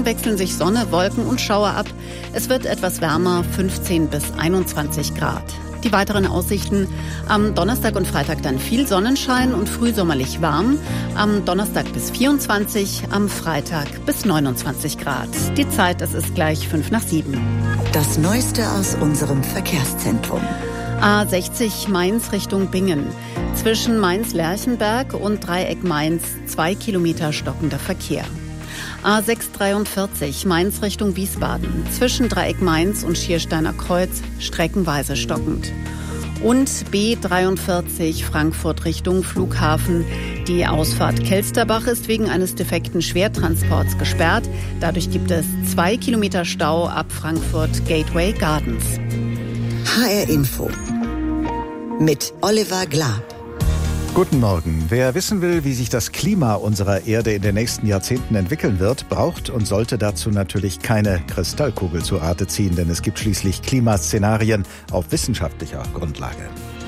Morgen wechseln sich Sonne, Wolken und Schauer ab. Es wird etwas wärmer, 15 bis 21 Grad. Die weiteren Aussichten: am Donnerstag und Freitag dann viel Sonnenschein und frühsommerlich warm. Am Donnerstag bis 24, am Freitag bis 29 Grad. Die Zeit, es ist gleich 6:05. Das Neueste aus unserem Verkehrszentrum. A60 Mainz Richtung Bingen. Zwischen Mainz-Lerchenberg und Dreieck Mainz 2 Kilometer stockender Verkehr. A643 Mainz Richtung Wiesbaden. Zwischen Dreieck Mainz und Schiersteiner Kreuz streckenweise stockend. Und B43 Frankfurt Richtung Flughafen. Die Ausfahrt Kelsterbach ist wegen eines defekten Schwertransports gesperrt. Dadurch gibt es 2 Kilometer Stau ab Frankfurt Gateway Gardens. HR Info mit Oliver Glab. Guten Morgen. Wer wissen will, wie sich das Klima unserer Erde in den nächsten Jahrzehnten entwickeln wird, braucht und sollte dazu natürlich keine Kristallkugel zu Rate ziehen, denn es gibt schließlich Klimaszenarien auf wissenschaftlicher Grundlage.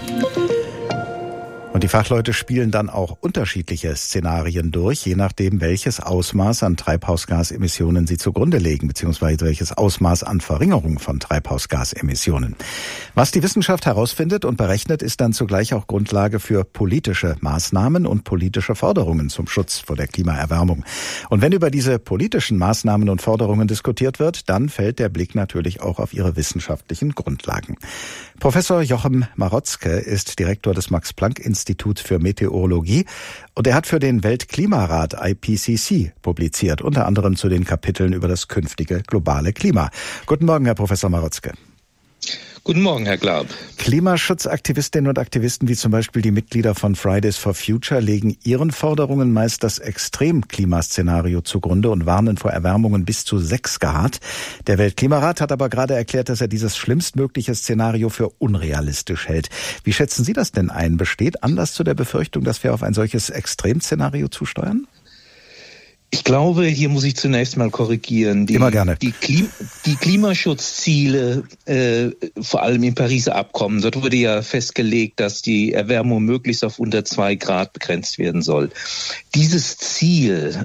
Und die Fachleute spielen dann auch unterschiedliche Szenarien durch, je nachdem, welches Ausmaß an Treibhausgasemissionen sie zugrunde legen, beziehungsweise welches Ausmaß an Verringerung von Treibhausgasemissionen. Was die Wissenschaft herausfindet und berechnet, ist dann zugleich auch Grundlage für politische Maßnahmen und politische Forderungen zum Schutz vor der Klimaerwärmung. Und wenn über diese politischen Maßnahmen und Forderungen diskutiert wird, dann fällt der Blick natürlich auch auf ihre wissenschaftlichen Grundlagen. Professor Jochen Marotzke ist Direktor des Max-Planck-Instituts für Meteorologie und er hat für den Weltklimarat IPCC publiziert, unter anderem zu den Kapiteln über das künftige globale Klima. Guten Morgen, Herr Professor Marotzke. Guten Morgen, Herr Glab. Klimaschutzaktivistinnen und Aktivisten wie zum Beispiel die Mitglieder von Fridays for Future legen ihren Forderungen meist das Extremklimaszenario zugrunde und warnen vor Erwärmungen bis zu 6 Grad. Der Weltklimarat hat aber gerade erklärt, dass er dieses schlimmstmögliche Szenario für unrealistisch hält. Wie schätzen Sie das denn ein? Besteht Anlass zu der Befürchtung, dass wir auf ein solches Extremszenario zusteuern? Ich glaube, hier muss ich zunächst mal korrigieren. Immer gerne. Die Klimaschutzziele, vor allem im Pariser Abkommen, dort wurde ja festgelegt, dass die Erwärmung möglichst auf unter 2 Grad begrenzt werden soll. Dieses Ziel,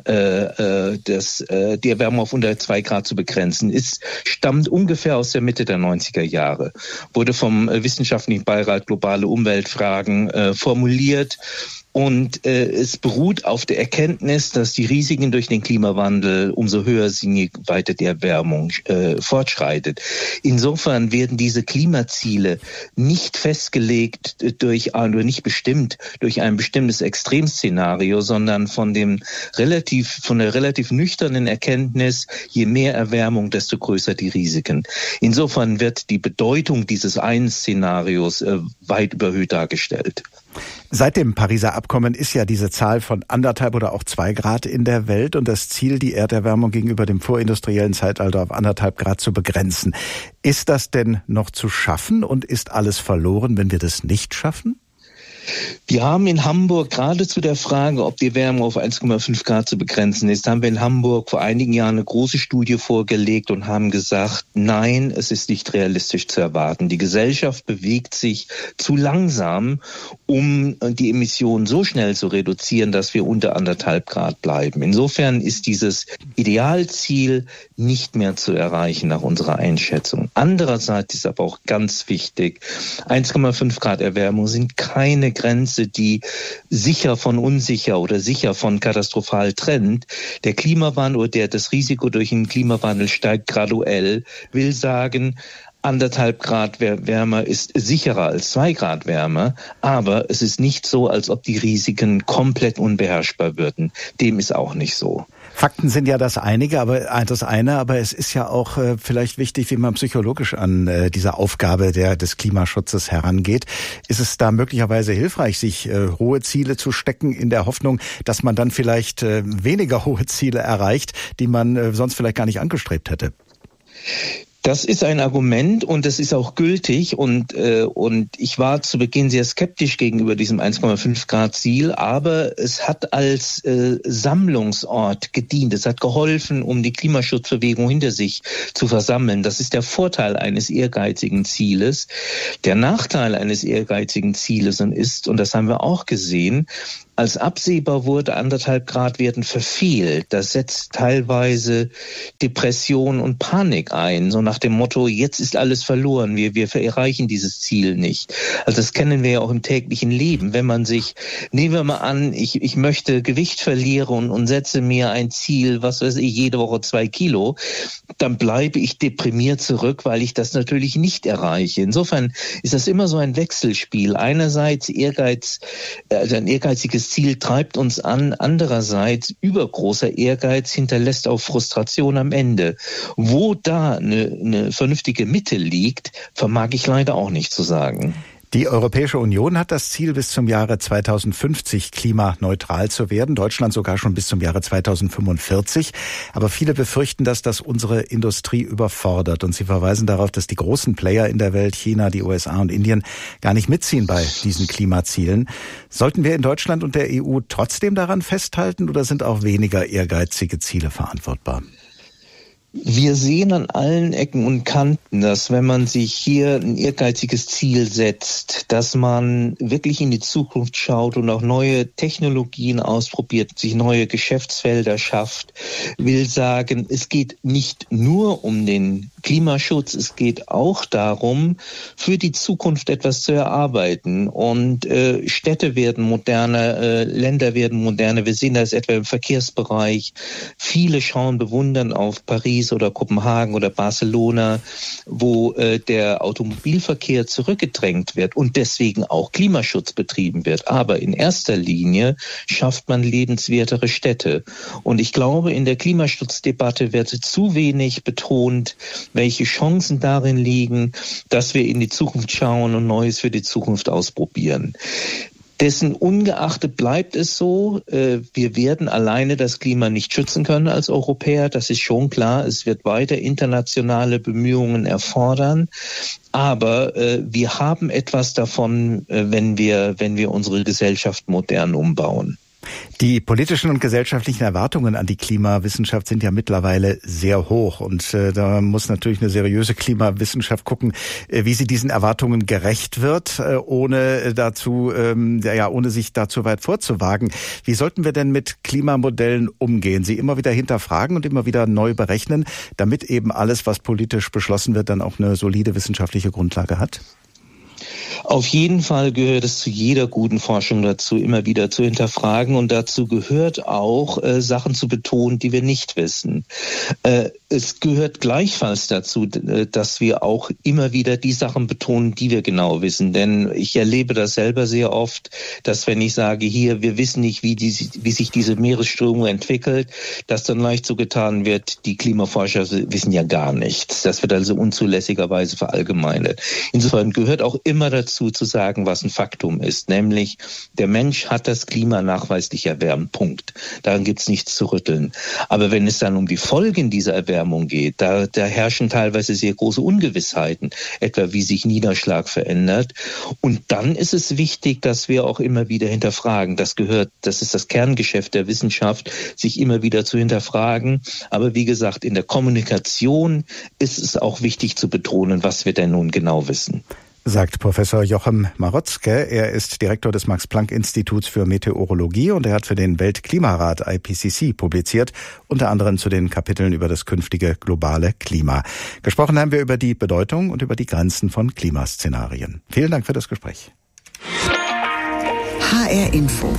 die Erwärmung auf unter 2 Grad zu begrenzen, stammt ungefähr aus der Mitte der 90er Jahre. Wurde vom Wissenschaftlichen Beirat Globale Umweltfragen formuliert. Und es beruht auf der Erkenntnis, dass die Risiken durch den Klimawandel umso höher sind, je weiter die Erwärmung fortschreitet. Insofern werden diese Klimaziele nicht festgelegt oder nicht bestimmt durch ein bestimmtes Extremszenario, sondern von der relativ nüchternen Erkenntnis, je mehr Erwärmung, desto größer die Risiken. Insofern wird die Bedeutung dieses einen Szenarios weit überhöht dargestellt. Seit dem Pariser Abkommen ist ja diese Zahl von 1,5 oder auch 2 Grad in der Welt und das Ziel, die Erderwärmung gegenüber dem vorindustriellen Zeitalter auf 1,5 Grad zu begrenzen. Ist das denn noch zu schaffen und ist alles verloren, wenn wir das nicht schaffen? Wir haben in Hamburg gerade zu der Frage, ob die Erwärmung auf 1,5 Grad zu begrenzen ist, haben wir in Hamburg vor einigen Jahren eine große Studie vorgelegt und haben gesagt, nein, es ist nicht realistisch zu erwarten. Die Gesellschaft bewegt sich zu langsam, um die Emissionen so schnell zu reduzieren, dass wir unter 1,5 Grad bleiben. Insofern ist dieses Idealziel nicht mehr zu erreichen nach unserer Einschätzung. Andererseits ist aber auch ganz wichtig, 1,5 Grad Erwärmung sind keine Grenze, die sicher von unsicher oder sicher von katastrophal trennt. Der Klimawandel oder das Risiko durch den Klimawandel steigt graduell, will sagen, 1,5 Grad wärmer ist sicherer als 2 Grad wärmer, aber es ist nicht so, als ob die Risiken komplett unbeherrschbar würden. Dem ist auch nicht so. Fakten sind ja das eine, aber es ist ja auch vielleicht wichtig, wie man psychologisch an diese Aufgabe des Klimaschutzes herangeht. Ist es da möglicherweise hilfreich, sich hohe Ziele zu stecken in der Hoffnung, dass man dann vielleicht weniger hohe Ziele erreicht, die man sonst vielleicht gar nicht angestrebt hätte? Das ist ein Argument und das ist auch gültig und ich war zu Beginn sehr skeptisch gegenüber diesem 1,5 Grad Ziel, aber es hat als Sammlungsort gedient. Es hat geholfen, um die Klimaschutzbewegung hinter sich zu versammeln. Das ist der Vorteil eines ehrgeizigen Zieles. Der Nachteil eines ehrgeizigen Zieles ist, und das haben wir auch gesehen, Als absehbar wurde, 1,5 Grad werden verfehlt. Das setzt teilweise Depression und Panik ein, so nach dem Motto, jetzt ist alles verloren, wir erreichen dieses Ziel nicht. Also das kennen wir ja auch im täglichen Leben. Wenn man sich, nehmen wir mal an, ich möchte Gewicht verlieren und setze mir ein Ziel, was weiß ich, jede Woche 2 Kilo, dann bleibe ich deprimiert zurück, weil ich das natürlich nicht erreiche. Insofern ist das immer so ein Wechselspiel. Einerseits ein ehrgeiziges Ziel treibt uns an, andererseits übergroßer Ehrgeiz hinterlässt auch Frustration am Ende. Wo da eine vernünftige Mitte liegt, vermag ich leider auch nicht zu sagen. Die Europäische Union hat das Ziel, bis zum Jahre 2050 klimaneutral zu werden. Deutschland sogar schon bis zum Jahre 2045. Aber viele befürchten, dass das unsere Industrie überfordert. Und sie verweisen darauf, dass die großen Player in der Welt, China, die USA und Indien, gar nicht mitziehen bei diesen Klimazielen. Sollten wir in Deutschland und der EU trotzdem daran festhalten oder sind auch weniger ehrgeizige Ziele verantwortbar? Wir sehen an allen Ecken und Kanten, dass wenn man sich hier ein ehrgeiziges Ziel setzt, dass man wirklich in die Zukunft schaut und auch neue Technologien ausprobiert, sich neue Geschäftsfelder schafft, will sagen, es geht nicht nur um den Klimaschutz, es geht auch darum, für die Zukunft etwas zu erarbeiten. Und Städte werden moderner, Länder werden moderner. Wir sehen das etwa im Verkehrsbereich. Viele schauen bewundernd auf Paris oder Kopenhagen oder Barcelona, wo der Automobilverkehr zurückgedrängt wird und deswegen auch Klimaschutz betrieben wird. Aber in erster Linie schafft man lebenswertere Städte. Und ich glaube, in der Klimaschutzdebatte wird zu wenig betont, welche Chancen darin liegen, dass wir in die Zukunft schauen und Neues für die Zukunft ausprobieren. Dessen ungeachtet bleibt es so, wir werden alleine das Klima nicht schützen können als Europäer, das ist schon klar. Es wird weiter internationale Bemühungen erfordern. Aber wir haben etwas davon, wenn wir unsere Gesellschaft modern umbauen. Die politischen und gesellschaftlichen Erwartungen an die Klimawissenschaft sind ja mittlerweile sehr hoch. Und da muss natürlich eine seriöse Klimawissenschaft gucken, wie sie diesen Erwartungen gerecht wird, ohne sich dazu weit vorzuwagen. Wie sollten wir denn mit Klimamodellen umgehen? Sie immer wieder hinterfragen und immer wieder neu berechnen, damit eben alles, was politisch beschlossen wird, dann auch eine solide wissenschaftliche Grundlage hat? Auf jeden Fall gehört es zu jeder guten Forschung dazu, immer wieder zu hinterfragen, und dazu gehört auch, Sachen zu betonen, die wir nicht wissen. Es gehört gleichfalls dazu, dass wir auch immer wieder die Sachen betonen, die wir genau wissen. Denn ich erlebe das selber sehr oft, dass wenn ich sage, hier, wir wissen nicht, wie sich diese Meeresströmung entwickelt, dass dann leicht so getan wird, die Klimaforscher wissen ja gar nichts. Das wird also unzulässigerweise verallgemeinert. Insofern gehört auch immer dazu zu sagen, was ein Faktum ist, nämlich der Mensch hat das Klima nachweislich erwärmt, Punkt. Daran gibt's nichts zu rütteln. Aber wenn es dann um die Folgen dieser Erwärmung geht, da herrschen teilweise sehr große Ungewissheiten, etwa wie sich Niederschlag verändert. Und dann ist es wichtig, dass wir auch immer wieder hinterfragen. Das ist das Kerngeschäft der Wissenschaft, sich immer wieder zu hinterfragen. Aber wie gesagt, in der Kommunikation ist es auch wichtig zu betonen, was wir denn nun genau wissen. Sagt Professor Jochem Marotzke. Er ist Direktor des Max-Planck-Instituts für Meteorologie und er hat für den Weltklimarat IPCC publiziert, unter anderem zu den Kapiteln über das künftige globale Klima. Gesprochen haben wir über die Bedeutung und über die Grenzen von Klimaszenarien. Vielen Dank für das Gespräch. HR Info.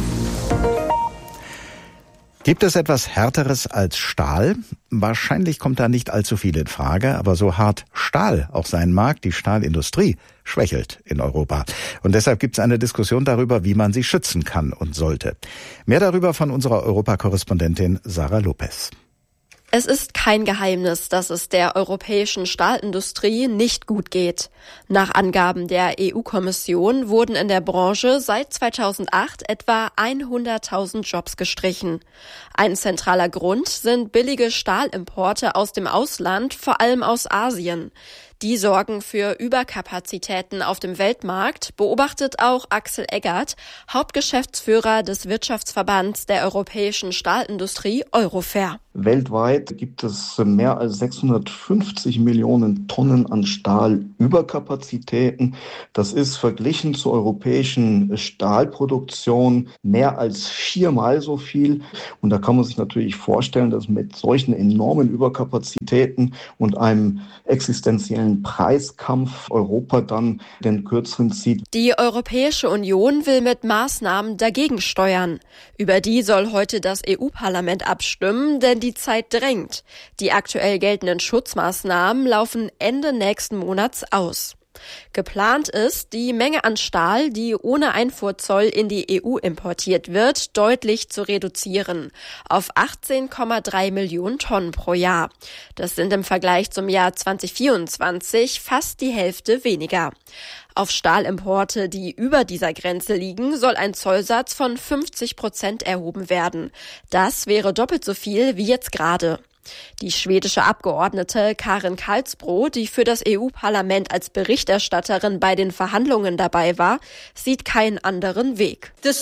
Gibt es etwas Härteres als Stahl? Wahrscheinlich kommt da nicht allzu viel in Frage, aber so hart Stahl auch sein mag, die Stahlindustrie schwächelt in Europa. Und deshalb gibt es eine Diskussion darüber, wie man sie schützen kann und sollte. Mehr darüber von unserer Europakorrespondentin Sarah Lopez. Es ist kein Geheimnis, dass es der europäischen Stahlindustrie nicht gut geht. Nach Angaben der EU-Kommission wurden in der Branche seit 2008 etwa 100.000 Jobs gestrichen. Ein zentraler Grund sind billige Stahlimporte aus dem Ausland, vor allem aus Asien. Die sorgen für Überkapazitäten auf dem Weltmarkt, beobachtet auch Axel Eggert, Hauptgeschäftsführer des Wirtschaftsverbands der europäischen Stahlindustrie Eurofer. Weltweit gibt es mehr als 650 Millionen Tonnen an Stahlüberkapazitäten. Das ist verglichen zur europäischen Stahlproduktion mehr als 4-mal so viel. Und da kann man sich natürlich vorstellen, dass mit solchen enormen Überkapazitäten und einem existenziellen Preiskampf Europa dann den Kürzeren zieht. Die Europäische Union will mit Maßnahmen dagegen steuern. Über die soll heute das EU-Parlament abstimmen, denn die Zeit drängt. Die aktuell geltenden Schutzmaßnahmen laufen Ende nächsten Monats aus. Geplant ist, die Menge an Stahl, die ohne Einfuhrzoll in die EU importiert wird, deutlich zu reduzieren auf 18,3 Millionen Tonnen pro Jahr. Das sind im Vergleich zum Jahr 2024 fast die Hälfte weniger. Auf Stahlimporte, die über dieser Grenze liegen, soll ein Zollsatz von 50% erhoben werden. Das wäre doppelt so viel wie jetzt gerade. Die schwedische Abgeordnete Karin Karlsbro, die für das EU-Parlament als Berichterstatterin bei den Verhandlungen dabei war, sieht keinen anderen Weg. Die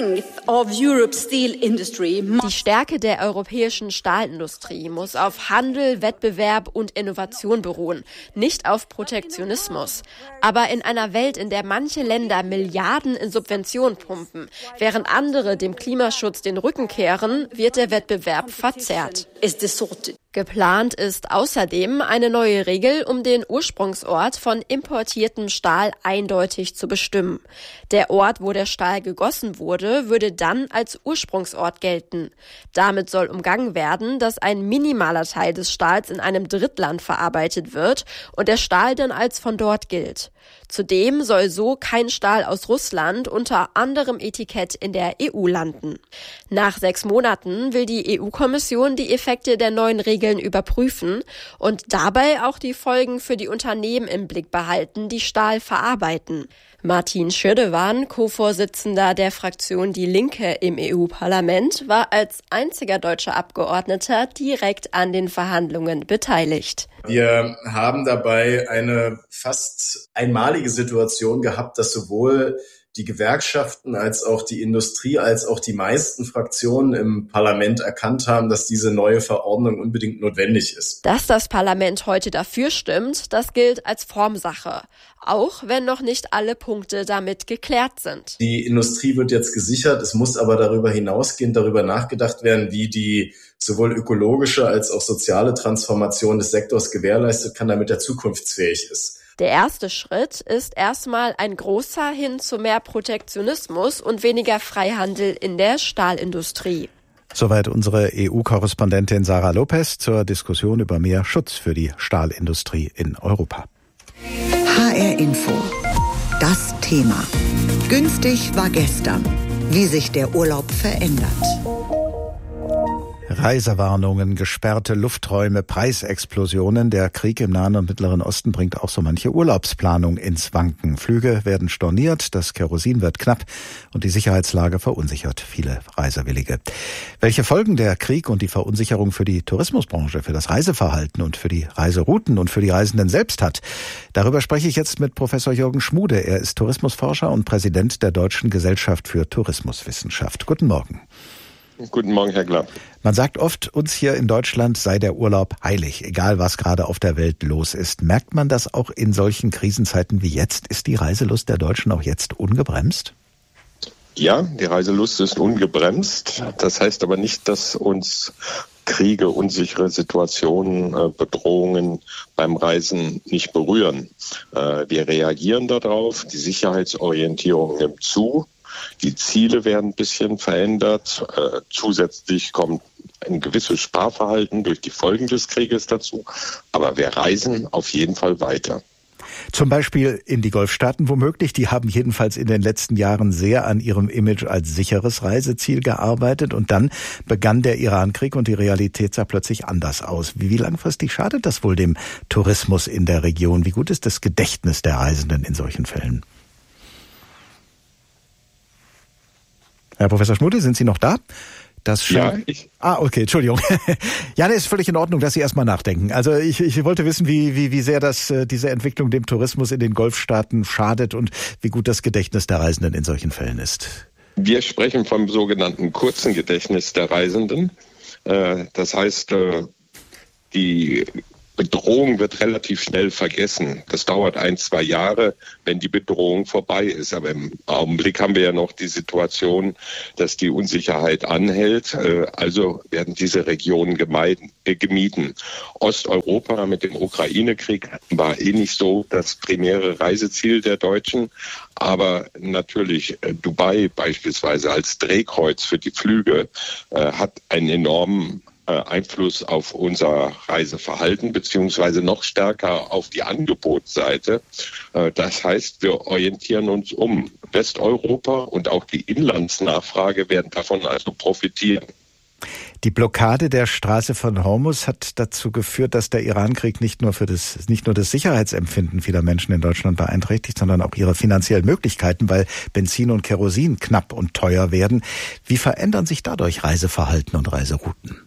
Stärke der europäischen Stahlindustrie muss auf Handel, Wettbewerb und Innovation beruhen, nicht auf Protektionismus. Aber in einer Welt, in der manche Länder Milliarden in Subventionen pumpen, während andere dem Klimaschutz den Rücken kehren, wird der Wettbewerb verzerrt. Geplant ist außerdem eine neue Regel, um den Ursprungsort von importiertem Stahl eindeutig zu bestimmen. Der Ort, wo der Stahl gegossen wurde, würde dann als Ursprungsort gelten. Damit soll umgangen werden, dass ein minimaler Teil des Stahls in einem Drittland verarbeitet wird und der Stahl dann als von dort gilt. Zudem soll so kein Stahl aus Russland unter anderem Etikett in der EU landen. Nach 6 Monaten will die EU-Kommission die Effekte der neuen Regeln überprüfen und dabei auch die Folgen für die Unternehmen im Blick behalten, die Stahl verarbeiten. Martin Schirdewan, Co-Vorsitzender der Fraktion Die Linke im EU-Parlament, war als einziger deutscher Abgeordneter direkt an den Verhandlungen beteiligt. Wir haben dabei eine fast einmalige Situation gehabt, dass sowohl die Gewerkschaften als auch die Industrie als auch die meisten Fraktionen im Parlament erkannt haben, dass diese neue Verordnung unbedingt notwendig ist. Dass das Parlament heute dafür stimmt, das gilt als Formsache, auch wenn noch nicht alle Punkte damit geklärt sind. Die Industrie wird jetzt gesichert, es muss aber darüber hinausgehend darüber nachgedacht werden, wie die sowohl ökologische als auch soziale Transformation des Sektors gewährleistet kann, damit er zukunftsfähig ist. Der erste Schritt ist erstmal ein großer hin zu mehr Protektionismus und weniger Freihandel in der Stahlindustrie. Soweit unsere EU-Korrespondentin Sarah Lopez zur Diskussion über mehr Schutz für die Stahlindustrie in Europa. HR Info. Das Thema. Günstig war gestern. Wie sich der Urlaub verändert. Reisewarnungen, gesperrte Lufträume, Preisexplosionen. Der Krieg im Nahen und Mittleren Osten bringt auch so manche Urlaubsplanung ins Wanken. Flüge werden storniert, das Kerosin wird knapp und die Sicherheitslage verunsichert viele Reisewillige. Welche Folgen der Krieg und die Verunsicherung für die Tourismusbranche, für das Reiseverhalten und für die Reiserouten und für die Reisenden selbst hat, darüber spreche ich jetzt mit Professor Jürgen Schmude. Er ist Tourismusforscher und Präsident der Deutschen Gesellschaft für Tourismuswissenschaft. Guten Morgen. Guten Morgen, Herr Glapp. Man sagt oft, uns hier in Deutschland sei der Urlaub heilig, egal was gerade auf der Welt los ist. Merkt man das auch in solchen Krisenzeiten wie jetzt? Ist die Reiselust der Deutschen auch jetzt ungebremst? Ja, die Reiselust ist ungebremst. Das heißt aber nicht, dass uns Kriege, unsichere Situationen, Bedrohungen beim Reisen nicht berühren. Wir reagieren darauf. Die Sicherheitsorientierung nimmt zu. Die Ziele werden ein bisschen verändert. Zusätzlich kommt ein gewisses Sparverhalten durch die Folgen des Krieges dazu. Aber wir reisen auf jeden Fall weiter. Zum Beispiel in die Golfstaaten womöglich. Die haben jedenfalls in den letzten Jahren sehr an ihrem Image als sicheres Reiseziel gearbeitet. Und dann begann der Irankrieg und die Realität sah plötzlich anders aus. Wie langfristig schadet das wohl dem Tourismus in der Region? Wie gut ist das Gedächtnis der Reisenden in solchen Fällen? Herr Professor Schmude, sind Sie noch da? Das schon. Ja, okay, Entschuldigung. Ja, das ist völlig in Ordnung, dass Sie erstmal nachdenken. Also ich wollte wissen, wie sehr diese Entwicklung dem Tourismus in den Golfstaaten schadet und wie gut das Gedächtnis der Reisenden in solchen Fällen ist. Wir sprechen vom sogenannten kurzen Gedächtnis der Reisenden. Das heißt, die Bedrohung wird relativ schnell vergessen. Das dauert 1-2 Jahre, wenn die Bedrohung vorbei ist. Aber im Augenblick haben wir ja noch die Situation, dass die Unsicherheit anhält. Also werden diese Regionen gemieden. Osteuropa mit dem Ukraine-Krieg war nicht so das primäre Reiseziel der Deutschen. Aber natürlich Dubai beispielsweise als Drehkreuz für die Flüge hat einen enormen Einfluss auf unser Reiseverhalten beziehungsweise noch stärker auf die Angebotsseite. Das heißt, wir orientieren uns um Westeuropa und auch die Inlandsnachfrage werden davon also profitieren. Die Blockade der Straße von Hormuz hat dazu geführt, dass der Irankrieg nicht nur das Sicherheitsempfinden vieler Menschen in Deutschland beeinträchtigt, sondern auch ihre finanziellen Möglichkeiten, weil Benzin und Kerosin knapp und teuer werden. Wie verändern sich dadurch Reiseverhalten und Reiserouten?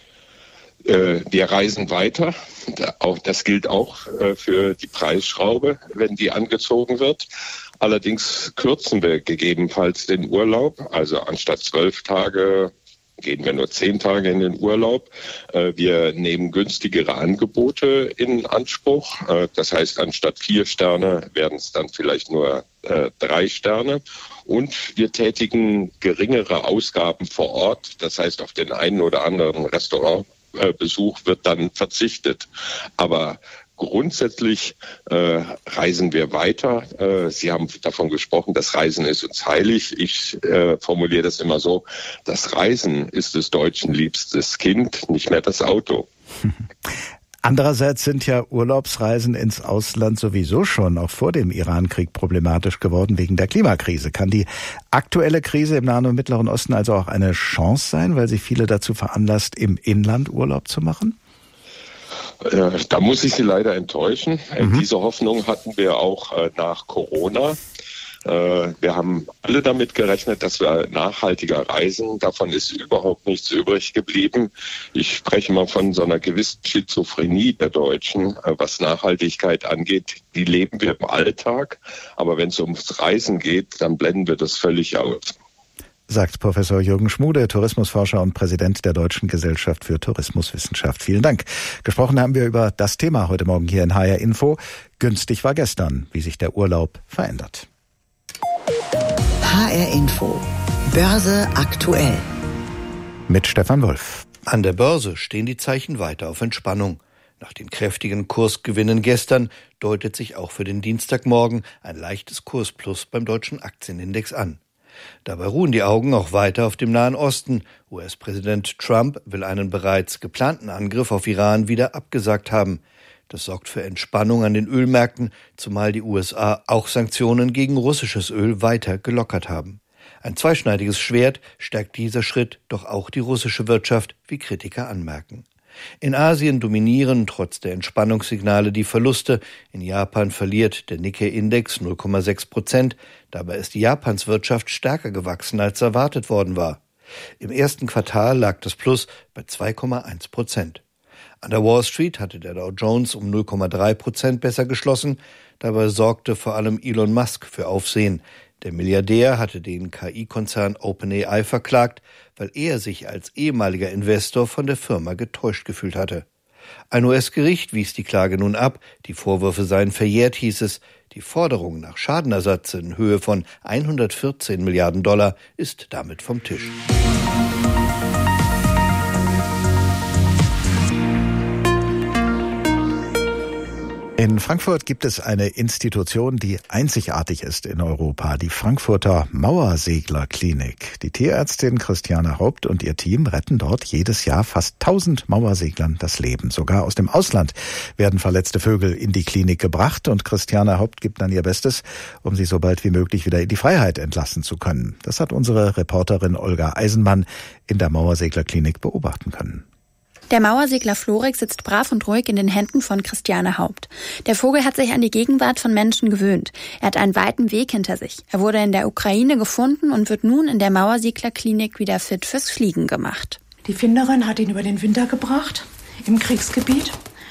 Wir reisen weiter. Das gilt auch für die Preisschraube, wenn die angezogen wird. Allerdings kürzen wir gegebenenfalls den Urlaub. Also anstatt 12 Tage gehen wir nur 10 Tage in den Urlaub. Wir nehmen günstigere Angebote in Anspruch. Das heißt, anstatt 4 Sterne werden es dann vielleicht nur 3 Sterne. Und wir tätigen geringere Ausgaben vor Ort. Das heißt, auf den einen oder anderen Restaurantbesuch wird dann verzichtet. Aber grundsätzlich reisen wir weiter. Sie haben davon gesprochen, das Reisen ist uns heilig. Ich formuliere das immer so, das Reisen ist des Deutschen liebstes Kind, nicht mehr das Auto. Andererseits sind ja Urlaubsreisen ins Ausland sowieso schon auch vor dem Irankrieg problematisch geworden wegen der Klimakrise. Kann die aktuelle Krise im Nahen und Mittleren Osten also auch eine Chance sein, weil sie viele dazu veranlasst, im Inland Urlaub zu machen? Da muss ich Sie leider enttäuschen. Diese Hoffnung hatten wir auch nach Corona. Wir haben alle damit gerechnet, dass wir nachhaltiger reisen. Davon ist überhaupt nichts übrig geblieben. Ich spreche mal von so einer gewissen Schizophrenie der Deutschen, was Nachhaltigkeit angeht. Die leben wir im Alltag, aber wenn es ums Reisen geht, dann blenden wir das völlig aus. Sagt Professor Jürgen Schmude, Tourismusforscher und Präsident der Deutschen Gesellschaft für Tourismuswissenschaft. Vielen Dank. Gesprochen haben wir über das Thema heute Morgen hier in HR Info. Günstig war gestern, wie sich der Urlaub verändert. HR Info. Börse aktuell. Mit Stefan Wolf. An der Börse stehen die Zeichen weiter auf Entspannung. Nach den kräftigen Kursgewinnen gestern deutet sich auch für den Dienstagmorgen ein leichtes Kursplus beim deutschen Aktienindex an. Dabei ruhen die Augen auch weiter auf dem Nahen Osten. US-Präsident Trump will einen bereits geplanten Angriff auf Iran wieder abgesagt haben. Das sorgt für Entspannung an den Ölmärkten, zumal die USA auch Sanktionen gegen russisches Öl weiter gelockert haben. Ein zweischneidiges Schwert stärkt dieser Schritt doch auch die russische Wirtschaft, wie Kritiker anmerken. In Asien dominieren trotz der Entspannungssignale die Verluste. In Japan verliert der Nikkei-Index 0,6%. Dabei ist Japans Wirtschaft stärker gewachsen, als erwartet worden war. Im ersten Quartal lag das Plus bei 2,1%. An der Wall Street hatte der Dow Jones um 0,3% besser geschlossen. Dabei sorgte vor allem Elon Musk für Aufsehen. Der Milliardär hatte den KI-Konzern OpenAI verklagt, weil er sich als ehemaliger Investor von der Firma getäuscht gefühlt hatte. Ein US-Gericht wies die Klage nun ab. Die Vorwürfe seien verjährt, hieß es. Die Forderung nach Schadenersatz in Höhe von 114 Milliarden Dollar ist damit vom Tisch. In Frankfurt gibt es eine Institution, die einzigartig ist in Europa, die Frankfurter Mauerseglerklinik. Die Tierärztin Christiane Haupt und ihr Team retten dort jedes Jahr fast 1000 Mauerseglern das Leben. Sogar aus dem Ausland werden verletzte Vögel in die Klinik gebracht und Christiane Haupt gibt dann ihr Bestes, um sie so bald wie möglich wieder in die Freiheit entlassen zu können. Das hat unsere Reporterin Olga Eisenmann in der Mauerseglerklinik beobachten können. Der Mauersegler Florik sitzt brav und ruhig in den Händen von Christiane Haupt. Der Vogel hat sich an die Gegenwart von Menschen gewöhnt. Er hat einen weiten Weg hinter sich. Er wurde in der Ukraine gefunden und wird nun in der Mauerseglerklinik wieder fit fürs Fliegen gemacht. Die Finderin hat ihn über den Winter gebracht im Kriegsgebiet.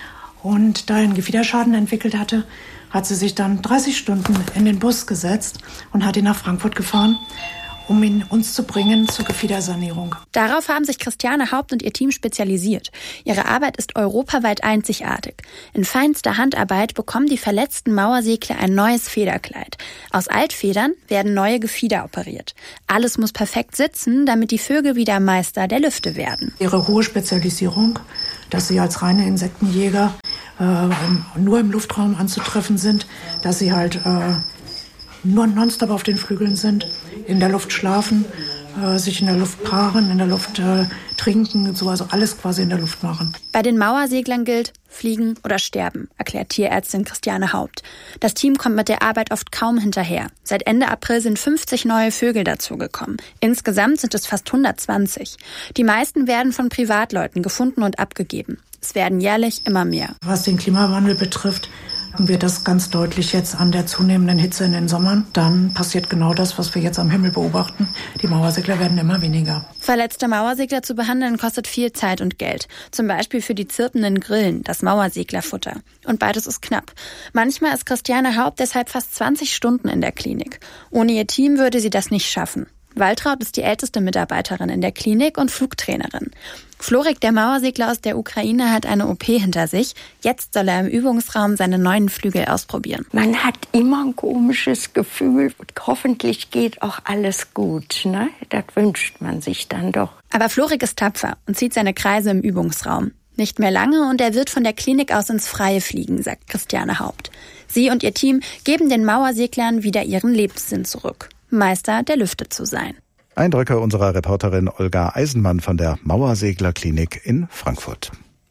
Und da er einen Gefiederschaden entwickelt hatte, hat sie sich dann 30 Stunden in den Bus gesetzt und hat ihn nach Frankfurt gefahren, um ihn uns zu bringen zur Gefiedersanierung. Darauf haben sich Christiane Haupt und ihr Team spezialisiert. Ihre Arbeit ist europaweit einzigartig. In feinster Handarbeit bekommen die verletzten Mauersegler ein neues Federkleid. Aus Altfedern werden neue Gefieder operiert. Alles muss perfekt sitzen, damit die Vögel wieder Meister der Lüfte werden. Ihre hohe Spezialisierung, dass sie als reine Insektenjäger nur im Luftraum anzutreffen sind, dass sie halt nur nonstop auf den Flügeln sind, in der Luft schlafen, sich in der Luft paaren, in der Luft trinken, so, also alles quasi in der Luft machen. Bei den Mauerseglern gilt, fliegen oder sterben, erklärt Tierärztin Christiane Haupt. Das Team kommt mit der Arbeit oft kaum hinterher. Seit Ende April sind 50 neue Vögel dazugekommen. Insgesamt sind es fast 120. Die meisten werden von Privatleuten gefunden und abgegeben. Es werden jährlich immer mehr. Was den Klimawandel betrifft, merken wir das ganz deutlich jetzt an der zunehmenden Hitze in den Sommern. Dann passiert genau das, was wir jetzt am Himmel beobachten. Die Mauersegler werden immer weniger. Verletzte Mauersegler zu behandeln kostet viel Zeit und Geld. Zum Beispiel für die zirpenden Grillen, das Mauerseglerfutter. Und beides ist knapp. Manchmal ist Christiane Haupt deshalb fast 20 Stunden in der Klinik. Ohne ihr Team würde sie das nicht schaffen. Waltraud ist die älteste Mitarbeiterin in der Klinik und Flugtrainerin. Florik, der Mauersegler aus der Ukraine, hat eine OP hinter sich. Jetzt soll er im Übungsraum seine neuen Flügel ausprobieren. Man hat immer ein komisches Gefühl. Hoffentlich geht auch alles gut, ne? Das wünscht man sich dann doch. Aber Florik ist tapfer und zieht seine Kreise im Übungsraum. Nicht mehr lange und er wird von der Klinik aus ins Freie fliegen, sagt Christiane Haupt. Sie und ihr Team geben den Mauerseglern wieder ihren Lebenssinn zurück. Meister der Lüfte zu sein. Eindrücke unserer Reporterin Olga Eisenmann von der Mauerseglerklinik in Frankfurt.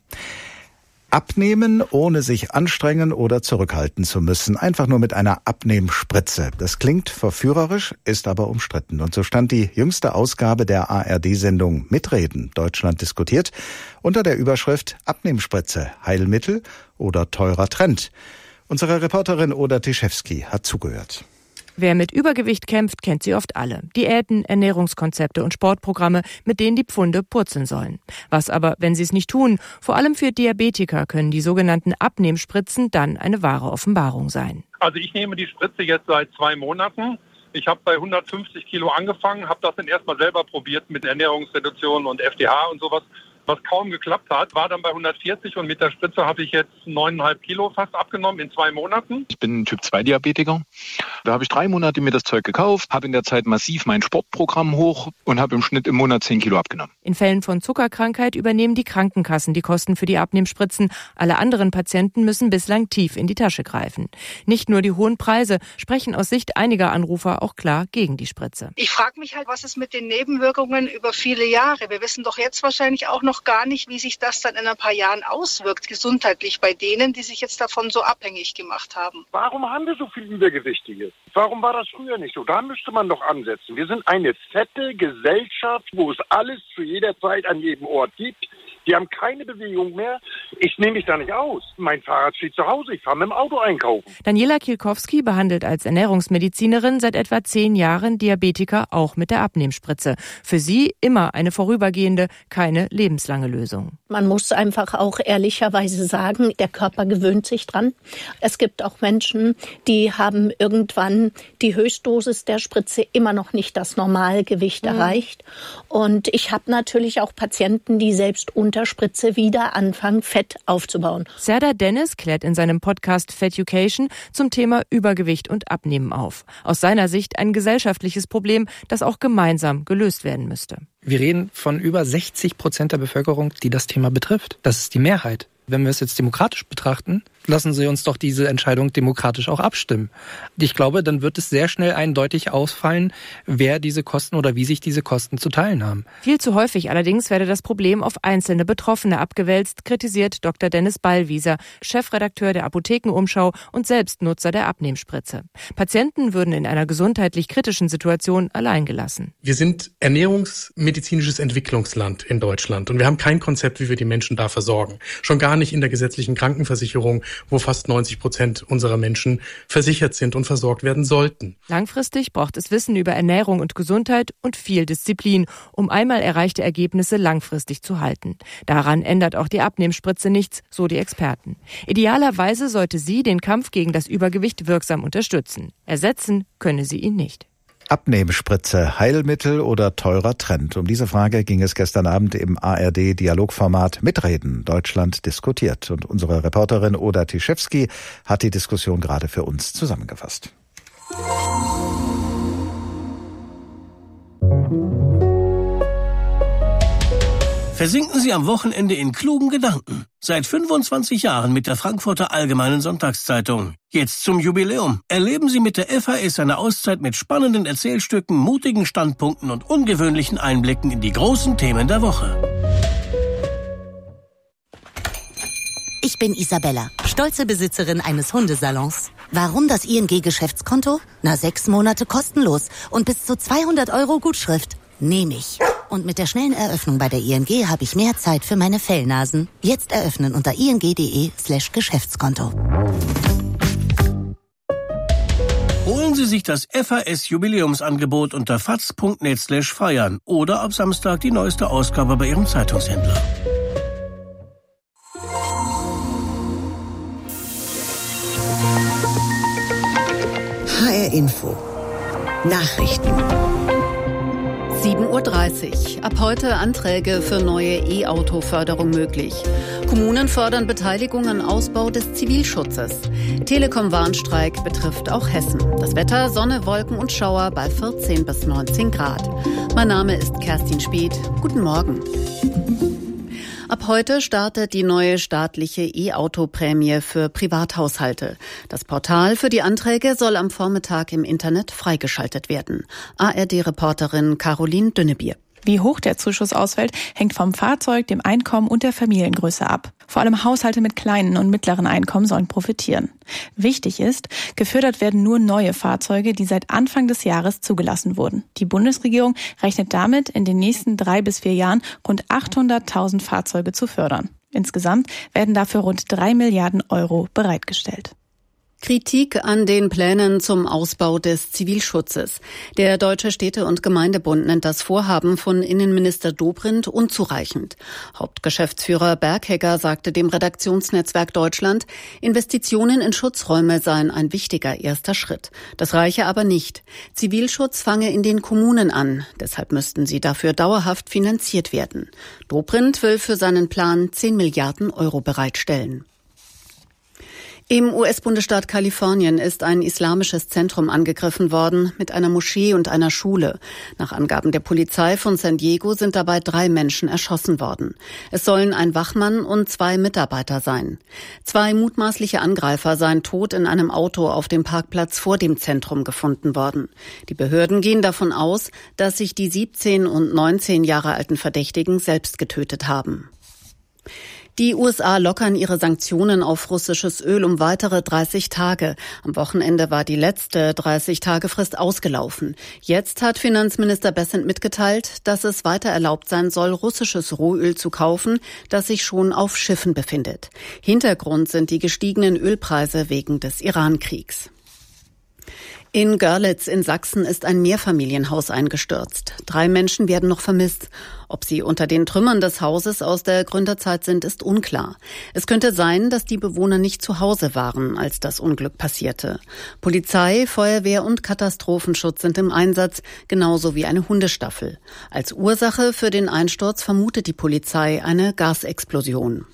Abnehmen, ohne sich anstrengen oder zurückhalten zu müssen. Einfach nur mit einer Abnehmspritze. Das klingt verführerisch, ist aber umstritten. Und so stand die jüngste Ausgabe der ARD-Sendung Mitreden, Deutschland diskutiert, unter der Überschrift Abnehmspritze, Heilmittel oder teurer Trend. Unsere Reporterin Oda Tischewski hat zugehört. Wer mit Übergewicht kämpft, kennt sie oft alle. Diäten, Ernährungskonzepte und Sportprogramme, mit denen die Pfunde purzeln sollen. Was aber, wenn sie es nicht tun? Vor allem für Diabetiker können die sogenannten Abnehmspritzen dann eine wahre Offenbarung sein. Also ich nehme die Spritze jetzt seit 2 Monaten. Ich habe bei 150 Kilo angefangen, habe das dann erstmal selber probiert mit Ernährungsreduktion und FDH und sowas. Was kaum geklappt hat, war dann bei 140 und mit der Spritze habe ich jetzt 9,5 Kilo fast abgenommen in 2 Monaten. Ich bin Typ-2-Diabetiker. Da habe ich 3 Monate mir das Zeug gekauft, habe in der Zeit massiv mein Sportprogramm hoch und habe im Schnitt im Monat 10 Kilo abgenommen. In Fällen von Zuckerkrankheit übernehmen die Krankenkassen die Kosten für die Abnehmspritzen. Alle anderen Patienten müssen bislang tief in die Tasche greifen. Nicht nur die hohen Preise sprechen aus Sicht einiger Anrufer auch klar gegen die Spritze. Ich frage mich halt, was ist mit den Nebenwirkungen über viele Jahre? Wir wissen doch jetzt wahrscheinlich auch noch gar nicht, wie sich das dann in ein paar Jahren auswirkt, gesundheitlich bei denen, die sich jetzt davon so abhängig gemacht haben. Warum haben wir so viel Übergewichtige? Warum war das früher nicht so? Da müsste man doch ansetzen. Wir sind eine fette Gesellschaft, wo es alles zu jeder Zeit an jedem Ort gibt. Die haben keine Bewegung mehr. Ich nehme mich da nicht aus. Mein Fahrrad steht zu Hause. Ich fahre mit dem Auto einkaufen. Daniela Kielkowski behandelt als Ernährungsmedizinerin seit etwa 10 Jahren Diabetiker auch mit der Abnehmspritze. Für sie immer eine vorübergehende, keine lebenslange Lösung. Man muss einfach auch ehrlicherweise sagen, der Körper gewöhnt sich dran. Es gibt auch Menschen, die haben irgendwann die Höchstdosis der Spritze immer noch nicht das Normalgewicht erreicht. Und ich habe natürlich auch Patienten, die selbst unter Spritze wieder anfangen, Fett aufzubauen. Serdar Dennis klärt in seinem Podcast Feducation zum Thema Übergewicht und Abnehmen auf. Aus seiner Sicht ein gesellschaftliches Problem, das auch gemeinsam gelöst werden müsste. Wir reden von über 60% der Bevölkerung, die das Thema betrifft. Das ist die Mehrheit. Wenn wir es jetzt demokratisch betrachten, lassen Sie uns doch diese Entscheidung demokratisch auch abstimmen. Ich glaube, dann wird es sehr schnell eindeutig ausfallen, wer diese Kosten oder wie sich diese Kosten zu teilen haben. Viel zu häufig allerdings werde das Problem auf einzelne Betroffene abgewälzt, kritisiert Dr. Dennis Ballwieser, Chefredakteur der Apothekenumschau und Selbstnutzer der Abnehmspritze. Patienten würden in einer gesundheitlich kritischen Situation allein gelassen. Wir sind ernährungsmedizinisches Entwicklungsland in Deutschland und wir haben kein Konzept, wie wir die Menschen da versorgen. Schon gar nicht in der gesetzlichen Krankenversicherung, wo fast 90% unserer Menschen versichert sind und versorgt werden sollten. Langfristig braucht es Wissen über Ernährung und Gesundheit und viel Disziplin, um einmal erreichte Ergebnisse langfristig zu halten. Daran ändert auch die Abnehmspritze nichts, so die Experten. Idealerweise sollte sie den Kampf gegen das Übergewicht wirksam unterstützen. Ersetzen könne sie ihn nicht. Abnehmspritze, Heilmittel oder teurer Trend? Um diese Frage ging es gestern Abend im ARD-Dialogformat Mitreden Deutschland diskutiert. Und unsere Reporterin Oda Tischewski hat die Diskussion gerade für uns zusammengefasst. Versinken Sie am Wochenende in klugen Gedanken. Seit 25 Jahren mit der Frankfurter Allgemeinen Sonntagszeitung. Jetzt zum Jubiläum. Erleben Sie mit der FAS eine Auszeit mit spannenden Erzählstücken, mutigen Standpunkten und ungewöhnlichen Einblicken in die großen Themen der Woche. Ich bin Isabella, stolze Besitzerin eines Hundesalons. Warum das ING-Geschäftskonto? 6 Monate kostenlos und bis zu 200 € Gutschrift. Nehme ich. Und mit der schnellen Eröffnung bei der ING habe ich mehr Zeit für meine Fellnasen. Jetzt eröffnen unter ing.de/Geschäftskonto. Holen Sie sich das FAS-Jubiläumsangebot unter faz.net/feiern oder ab Samstag die neueste Ausgabe bei Ihrem Zeitungshändler. HR Info. Nachrichten. 7:30 Uhr. Ab heute Anträge für neue E-Auto-Förderung möglich. Kommunen fördern Beteiligung an Ausbau des Zivilschutzes. Telekom-Warnstreik betrifft auch Hessen. Das Wetter, Sonne, Wolken und Schauer bei 14 bis 19 Grad. Mein Name ist Kerstin Speth. Guten Morgen. Ab heute startet die neue staatliche E-Auto-Prämie für Privathaushalte. Das Portal für die Anträge soll am Vormittag im Internet freigeschaltet werden. ARD-Reporterin Caroline Dünnebier. Wie hoch der Zuschuss ausfällt, hängt vom Fahrzeug, dem Einkommen und der Familiengröße ab. Vor allem Haushalte mit kleinen und mittleren Einkommen sollen profitieren. Wichtig ist, gefördert werden nur neue Fahrzeuge, die seit Anfang des Jahres zugelassen wurden. Die Bundesregierung rechnet damit, in den nächsten 3 bis 4 Jahren rund 800.000 Fahrzeuge zu fördern. Insgesamt werden dafür rund 3 Milliarden € bereitgestellt. Kritik an den Plänen zum Ausbau des Zivilschutzes. Der Deutsche Städte- und Gemeindebund nennt das Vorhaben von Innenminister Dobrindt unzureichend. Hauptgeschäftsführer Berghegger sagte dem Redaktionsnetzwerk Deutschland, Investitionen in Schutzräume seien ein wichtiger erster Schritt. Das reiche aber nicht. Zivilschutz fange in den Kommunen an. Deshalb müssten sie dafür dauerhaft finanziert werden. Dobrindt will für seinen Plan 10 Milliarden € bereitstellen. Im US-Bundesstaat Kalifornien ist ein islamisches Zentrum angegriffen worden mit einer Moschee und einer Schule. Nach Angaben der Polizei von San Diego sind dabei 3 Menschen erschossen worden. Es sollen ein Wachmann und 2 Mitarbeiter sein. 2 mutmaßliche Angreifer seien tot in einem Auto auf dem Parkplatz vor dem Zentrum gefunden worden. Die Behörden gehen davon aus, dass sich die 17 und 19 Jahre alten Verdächtigen selbst getötet haben. Die USA lockern ihre Sanktionen auf russisches Öl um weitere 30 Tage. Am Wochenende war die letzte 30-Tage-Frist ausgelaufen. Jetzt hat Finanzminister Bessent mitgeteilt, dass es weiter erlaubt sein soll, russisches Rohöl zu kaufen, das sich schon auf Schiffen befindet. Hintergrund sind die gestiegenen Ölpreise wegen des Iran-Kriegs. In Görlitz in Sachsen ist ein Mehrfamilienhaus eingestürzt. 3 Menschen werden noch vermisst. Ob sie unter den Trümmern des Hauses aus der Gründerzeit sind, ist unklar. Es könnte sein, dass die Bewohner nicht zu Hause waren, als das Unglück passierte. Polizei, Feuerwehr und Katastrophenschutz sind im Einsatz, genauso wie eine Hundestaffel. Als Ursache für den Einsturz vermutet die Polizei eine Gasexplosion.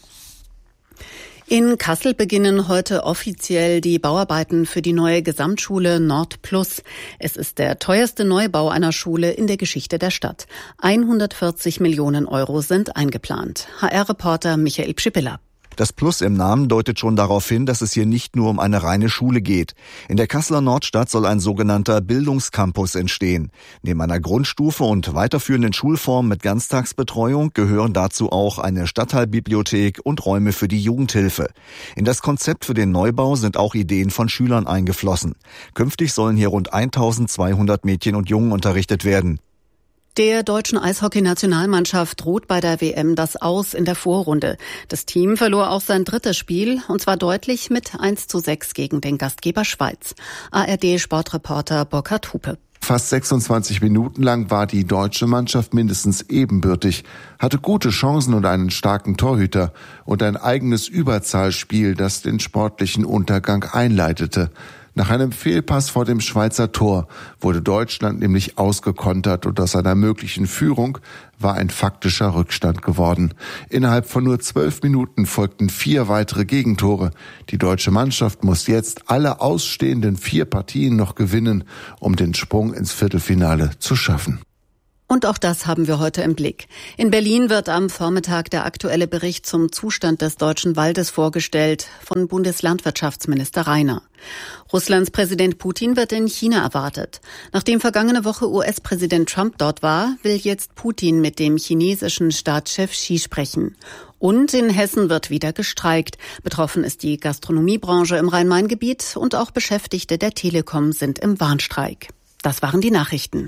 In Kassel beginnen heute offiziell die Bauarbeiten für die neue Gesamtschule Nord Plus. Es ist der teuerste Neubau einer Schule in der Geschichte der Stadt. 140 Millionen € sind eingeplant. HR-Reporter Michael Pschipilla. Das Plus im Namen deutet schon darauf hin, dass es hier nicht nur um eine reine Schule geht. In der Kasseler Nordstadt soll ein sogenannter Bildungscampus entstehen. Neben einer Grundstufe und weiterführenden Schulformen mit Ganztagsbetreuung gehören dazu auch eine Stadtteilbibliothek und Räume für die Jugendhilfe. In das Konzept für den Neubau sind auch Ideen von Schülern eingeflossen. Künftig sollen hier rund 1200 Mädchen und Jungen unterrichtet werden. Der deutschen Eishockey-Nationalmannschaft droht bei der WM das Aus in der Vorrunde. Das Team verlor auch sein drittes Spiel, und zwar deutlich mit 1:6 gegen den Gastgeber Schweiz. ARD-Sportreporter Burkhard Hupe. Fast 26 Minuten lang war die deutsche Mannschaft mindestens ebenbürtig, hatte gute Chancen und einen starken Torhüter und ein eigenes Überzahlspiel, das den sportlichen Untergang einleitete. Nach einem Fehlpass vor dem Schweizer Tor wurde Deutschland nämlich ausgekontert und aus einer möglichen Führung war ein faktischer Rückstand geworden. Innerhalb von nur 12 Minuten folgten 4 weitere Gegentore. Die deutsche Mannschaft muss jetzt alle ausstehenden 4 Partien noch gewinnen, um den Sprung ins Viertelfinale zu schaffen. Und auch das haben wir heute im Blick. In Berlin wird am Vormittag der aktuelle Bericht zum Zustand des deutschen Waldes vorgestellt von Bundeslandwirtschaftsminister Reiner. Russlands Präsident Putin wird in China erwartet. Nachdem vergangene Woche US-Präsident Trump dort war, will jetzt Putin mit dem chinesischen Staatschef Xi sprechen. Und in Hessen wird wieder gestreikt. Betroffen ist die Gastronomiebranche im Rhein-Main-Gebiet und auch Beschäftigte der Telekom sind im Warnstreik. Das waren die Nachrichten.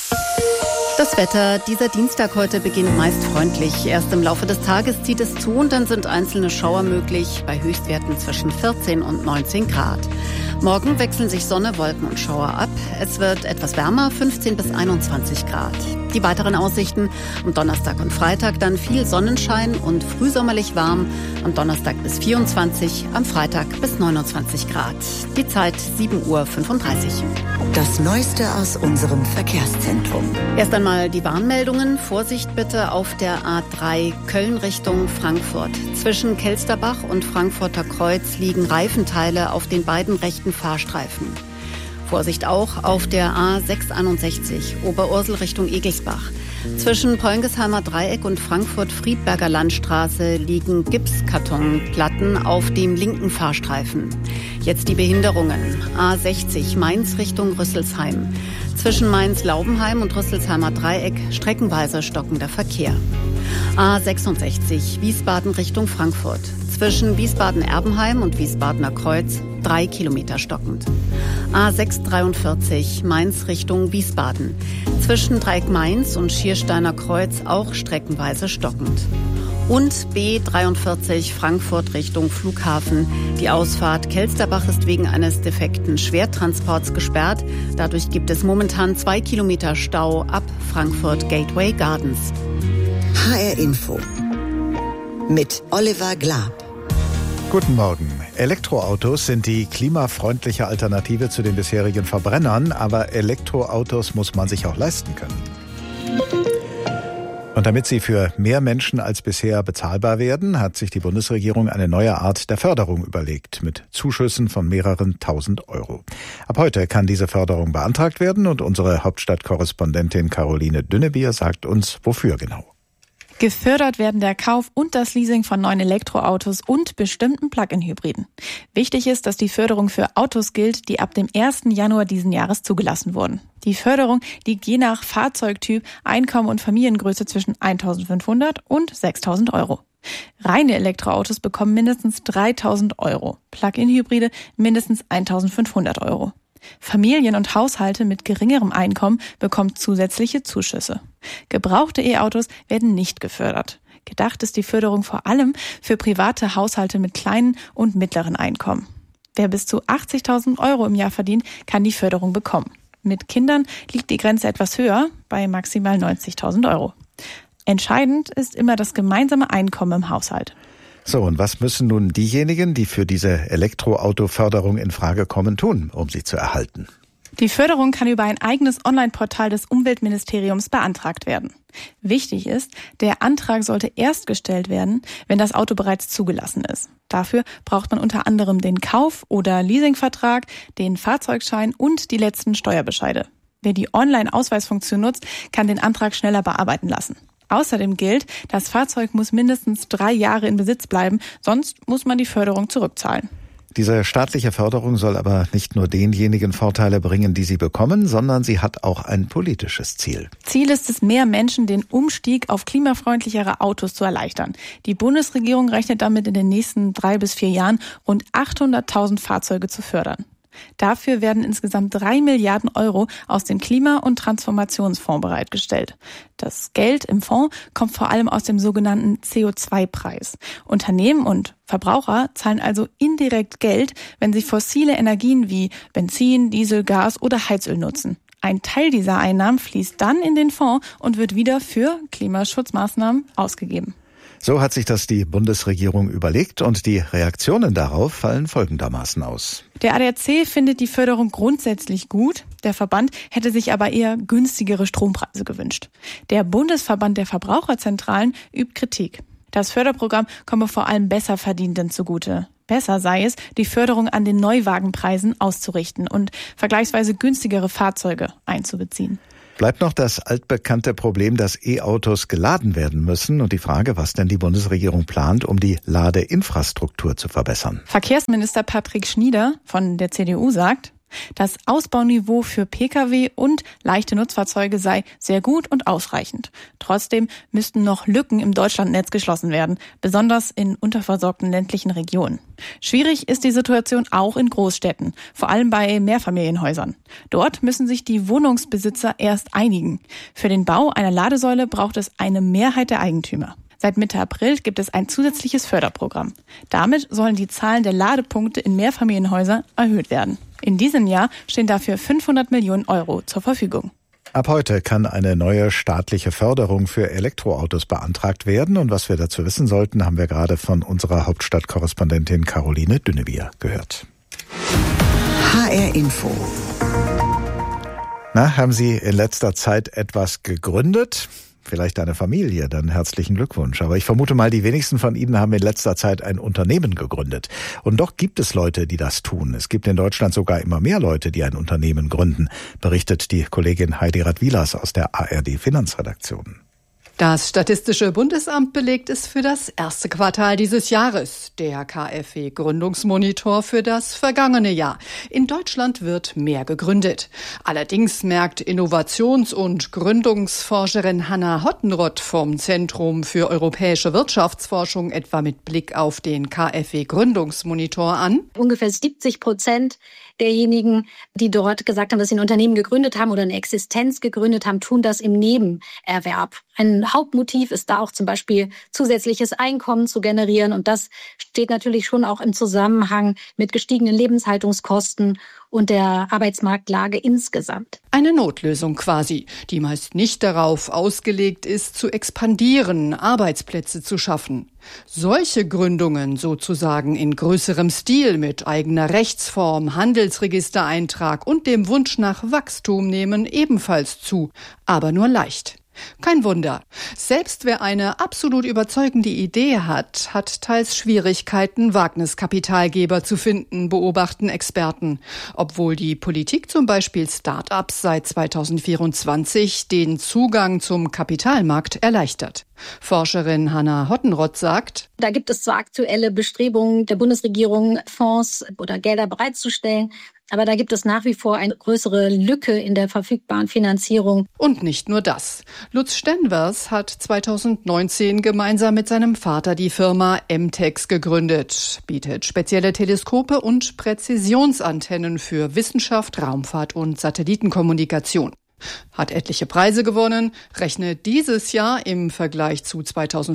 Das Wetter, dieser Dienstag heute beginnt meist freundlich. Erst im Laufe des Tages zieht es zu und dann sind einzelne Schauer möglich, bei Höchstwerten zwischen 14 und 19 Grad. Morgen wechseln sich Sonne, Wolken und Schauer ab. Es wird etwas wärmer, 15 bis 21 Grad. Die weiteren Aussichten: am Donnerstag und Freitag dann viel Sonnenschein und frühsommerlich warm. Am Donnerstag bis 24, am Freitag bis 29 Grad. Die Zeit 7:35 Uhr. Das Neueste aus unserem Verkehrszentrum. Erst einmal die Warnmeldungen. Vorsicht bitte auf der A3 Köln Richtung Frankfurt. Zwischen Kelsterbach und Frankfurter Kreuz liegen Reifenteile auf den beiden rechten Fahrstreifen. Vorsicht auch auf der A661 Oberursel Richtung Egelsbach. Zwischen Poingesheimer Dreieck und Frankfurt-Friedberger Landstraße liegen Gipskartonplatten auf dem linken Fahrstreifen. Jetzt die Behinderungen. A60 Mainz Richtung Rüsselsheim. Zwischen Mainz-Laubenheim und Rüsselsheimer Dreieck streckenweise stockender Verkehr. A66 Wiesbaden Richtung Frankfurt. Zwischen Wiesbaden-Erbenheim und Wiesbadener Kreuz 3 Kilometer stockend. A643 Mainz Richtung Wiesbaden. Zwischen Dreieck Mainz und Schiersteiner Kreuz auch streckenweise stockend. Und B43 Frankfurt Richtung Flughafen. Die Ausfahrt Kelsterbach ist wegen eines defekten Schwertransports gesperrt. Dadurch gibt es momentan 2 Kilometer Stau ab Frankfurt Gateway Gardens. HR Info mit Oliver Glab. Guten Morgen. Elektroautos sind die klimafreundliche Alternative zu den bisherigen Verbrennern, aber Elektroautos muss man sich auch leisten können. Und damit sie für mehr Menschen als bisher bezahlbar werden, hat sich die Bundesregierung eine neue Art der Förderung überlegt, mit Zuschüssen von mehreren tausend Euro. Ab heute kann diese Förderung beantragt werden und unsere Hauptstadtkorrespondentin Caroline Dünnebier sagt uns, wofür genau. Gefördert werden der Kauf und das Leasing von neuen Elektroautos und bestimmten Plug-in-Hybriden. Wichtig ist, dass die Förderung für Autos gilt, die ab dem 1. Januar diesen Jahres zugelassen wurden. Die Förderung liegt je nach Fahrzeugtyp, Einkommen und Familiengröße zwischen 1.500 und 6.000 Euro. Reine Elektroautos bekommen mindestens 3.000 Euro, Plug-in-Hybride mindestens 1.500 Euro. Familien und Haushalte mit geringerem Einkommen bekommen zusätzliche Zuschüsse. Gebrauchte E-Autos werden nicht gefördert. Gedacht ist die Förderung vor allem für private Haushalte mit kleinen und mittleren Einkommen. Wer bis zu 80.000 Euro im Jahr verdient, kann die Förderung bekommen. Mit Kindern liegt die Grenze etwas höher, bei maximal 90.000 Euro. Entscheidend ist immer das gemeinsame Einkommen im Haushalt. So, und was müssen nun diejenigen, die für diese Elektroautoförderung in Frage kommen, tun, um sie zu erhalten? Die Förderung kann über ein eigenes Online-Portal des Umweltministeriums beantragt werden. Wichtig ist, der Antrag sollte erst gestellt werden, wenn das Auto bereits zugelassen ist. Dafür braucht man unter anderem den Kauf- oder Leasingvertrag, den Fahrzeugschein und die letzten Steuerbescheide. Wer die Online-Ausweisfunktion nutzt, kann den Antrag schneller bearbeiten lassen. Außerdem gilt, das Fahrzeug muss mindestens 3 Jahre in Besitz bleiben, sonst muss man die Förderung zurückzahlen. Diese staatliche Förderung soll aber nicht nur denjenigen Vorteile bringen, die sie bekommen, sondern sie hat auch ein politisches Ziel. Ziel ist es, mehr Menschen den Umstieg auf klimafreundlichere Autos zu erleichtern. Die Bundesregierung rechnet damit in den nächsten 3 bis 4 Jahren rund 800.000 Fahrzeuge zu fördern. Dafür werden insgesamt 3 Milliarden Euro aus dem Klima- und Transformationsfonds bereitgestellt. Das Geld im Fonds kommt vor allem aus dem sogenannten CO2-Preis. Unternehmen und Verbraucher zahlen also indirekt Geld, wenn sie fossile Energien wie Benzin, Diesel, Gas oder Heizöl nutzen. Ein Teil dieser Einnahmen fließt dann in den Fonds und wird wieder für Klimaschutzmaßnahmen ausgegeben. So hat sich das die Bundesregierung überlegt und die Reaktionen darauf fallen folgendermaßen aus. Der ADAC findet die Förderung grundsätzlich gut. Der Verband hätte sich aber eher günstigere Strompreise gewünscht. Der Bundesverband der Verbraucherzentralen übt Kritik. Das Förderprogramm komme vor allem Besserverdienenden zugute. Besser sei es, die Förderung an den Neuwagenpreisen auszurichten und vergleichsweise günstigere Fahrzeuge einzubeziehen. Bleibt noch das altbekannte Problem, dass E-Autos geladen werden müssen und die Frage, was denn die Bundesregierung plant, um die Ladeinfrastruktur zu verbessern. Verkehrsminister Patrick Schnieder von der CDU sagt, das Ausbauniveau für Pkw und leichte Nutzfahrzeuge sei sehr gut und ausreichend. Trotzdem müssten noch Lücken im Deutschlandnetz geschlossen werden, besonders in unterversorgten ländlichen Regionen. Schwierig ist die Situation auch in Großstädten, vor allem bei Mehrfamilienhäusern. Dort müssen sich die Wohnungsbesitzer erst einigen. Für den Bau einer Ladesäule braucht es eine Mehrheit der Eigentümer. Seit Mitte April gibt es ein zusätzliches Förderprogramm. Damit sollen die Zahlen der Ladepunkte in Mehrfamilienhäusern erhöht werden. In diesem Jahr stehen dafür 500 Millionen Euro zur Verfügung. Ab heute kann eine neue staatliche Förderung für Elektroautos beantragt werden. Und was wir dazu wissen sollten, haben wir gerade von unserer Hauptstadtkorrespondentin Caroline Dünnebier gehört. HR Info. Na, haben Sie in letzter Zeit etwas gegründet? Vielleicht eine Familie, dann herzlichen Glückwunsch. Aber ich vermute mal, die wenigsten von Ihnen haben in letzter Zeit ein Unternehmen gegründet. Und doch gibt es Leute, die das tun. Es gibt in Deutschland sogar immer mehr Leute, die ein Unternehmen gründen, berichtet die Kollegin Heidi Radwilas aus der ARD Finanzredaktion. Das Statistische Bundesamt belegt es für das erste Quartal dieses Jahres. Der KfW-Gründungsmonitor für das vergangene Jahr. In Deutschland wird mehr gegründet. Allerdings merkt Innovations- und Gründungsforscherin Hanna Hottenrott vom Zentrum für europäische Wirtschaftsforschung etwa mit Blick auf den KfW-Gründungsmonitor an. Ungefähr 70% derjenigen, die dort gesagt haben, dass sie ein Unternehmen gegründet haben oder eine Existenz gegründet haben, tun das im Nebenerwerb. Ein Hauptmotiv ist da auch zum Beispiel zusätzliches Einkommen zu generieren. Und das steht natürlich schon auch im Zusammenhang mit gestiegenen Lebenshaltungskosten und der Arbeitsmarktlage insgesamt. Eine Notlösung quasi, die meist nicht darauf ausgelegt ist, zu expandieren, Arbeitsplätze zu schaffen. Solche Gründungen sozusagen in größerem Stil mit eigener Rechtsform, Handelsregistereintrag und dem Wunsch nach Wachstum nehmen ebenfalls zu, aber nur leicht. Kein Wunder. Selbst wer eine absolut überzeugende Idee hat, hat teils Schwierigkeiten, Wagniskapitalgeber zu finden, beobachten Experten. Obwohl die Politik zum Beispiel Start-ups seit 2024 den Zugang zum Kapitalmarkt erleichtert. Forscherin Hanna Hottenrott sagt, da gibt es zwar aktuelle Bestrebungen der Bundesregierung, Fonds oder Gelder bereitzustellen, aber da gibt es nach wie vor eine größere Lücke in der verfügbaren Finanzierung. Und nicht nur das. Lutz Stenvers hat 2019 gemeinsam mit seinem Vater die Firma MTEX gegründet, bietet spezielle Teleskope und Präzisionsantennen für Wissenschaft, Raumfahrt und Satellitenkommunikation. Hat etliche Preise gewonnen, rechnet dieses Jahr im Vergleich zu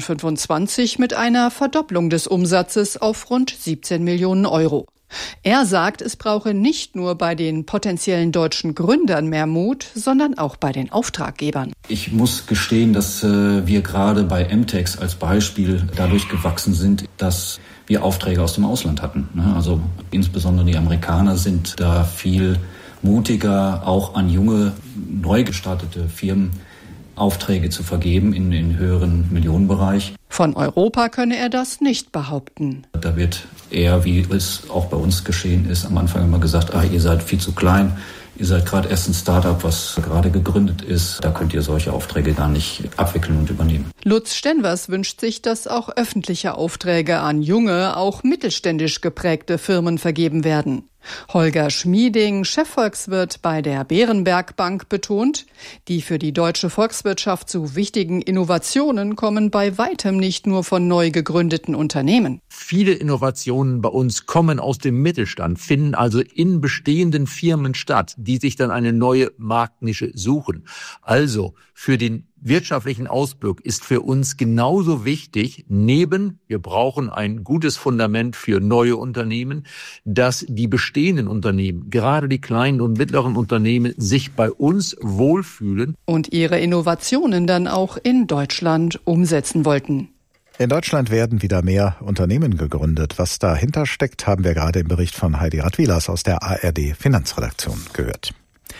2025 mit einer Verdopplung des Umsatzes auf rund 17 Millionen Euro. Er sagt, es brauche nicht nur bei den potenziellen deutschen Gründern mehr Mut, sondern auch bei den Auftraggebern. Ich muss gestehen, dass wir gerade bei MTEX als Beispiel dadurch gewachsen sind, dass wir Aufträge aus dem Ausland hatten. Also insbesondere die Amerikaner sind da viel mutiger, auch an junge, neu gestartete Firmen Aufträge zu vergeben in höheren Millionenbereich. Von Europa könne er das nicht behaupten. Da wird eher, wie es auch bei uns geschehen ist, am Anfang immer gesagt, ihr seid viel zu klein, Ihr seid gerade erst ein Start-up, was gerade gegründet ist. Da könnt ihr solche Aufträge gar nicht abwickeln und übernehmen. Lutz Stenvers wünscht sich, dass auch öffentliche Aufträge an junge, auch mittelständisch geprägte Firmen vergeben werden. Holger Schmieding, Chefvolkswirt bei der Bärenberg Bank, betont, die für die deutsche Volkswirtschaft so wichtigen Innovationen kommen bei weitem nicht nur von neu gegründeten Unternehmen. Viele Innovationen bei uns kommen aus dem Mittelstand, finden also in bestehenden Firmen statt, die sich dann eine neue Marktnische suchen. Also für den wirtschaftlichen Ausblick ist für uns genauso wichtig, wir brauchen ein gutes Fundament für neue Unternehmen, dass die bestehenden Unternehmen, gerade die kleinen und mittleren Unternehmen, sich bei uns wohlfühlen. Und ihre Innovationen dann auch in Deutschland umsetzen wollten. In Deutschland werden wieder mehr Unternehmen gegründet. Was dahinter steckt, haben wir gerade im Bericht von Heidi Radwilas aus der ARD Finanzredaktion gehört.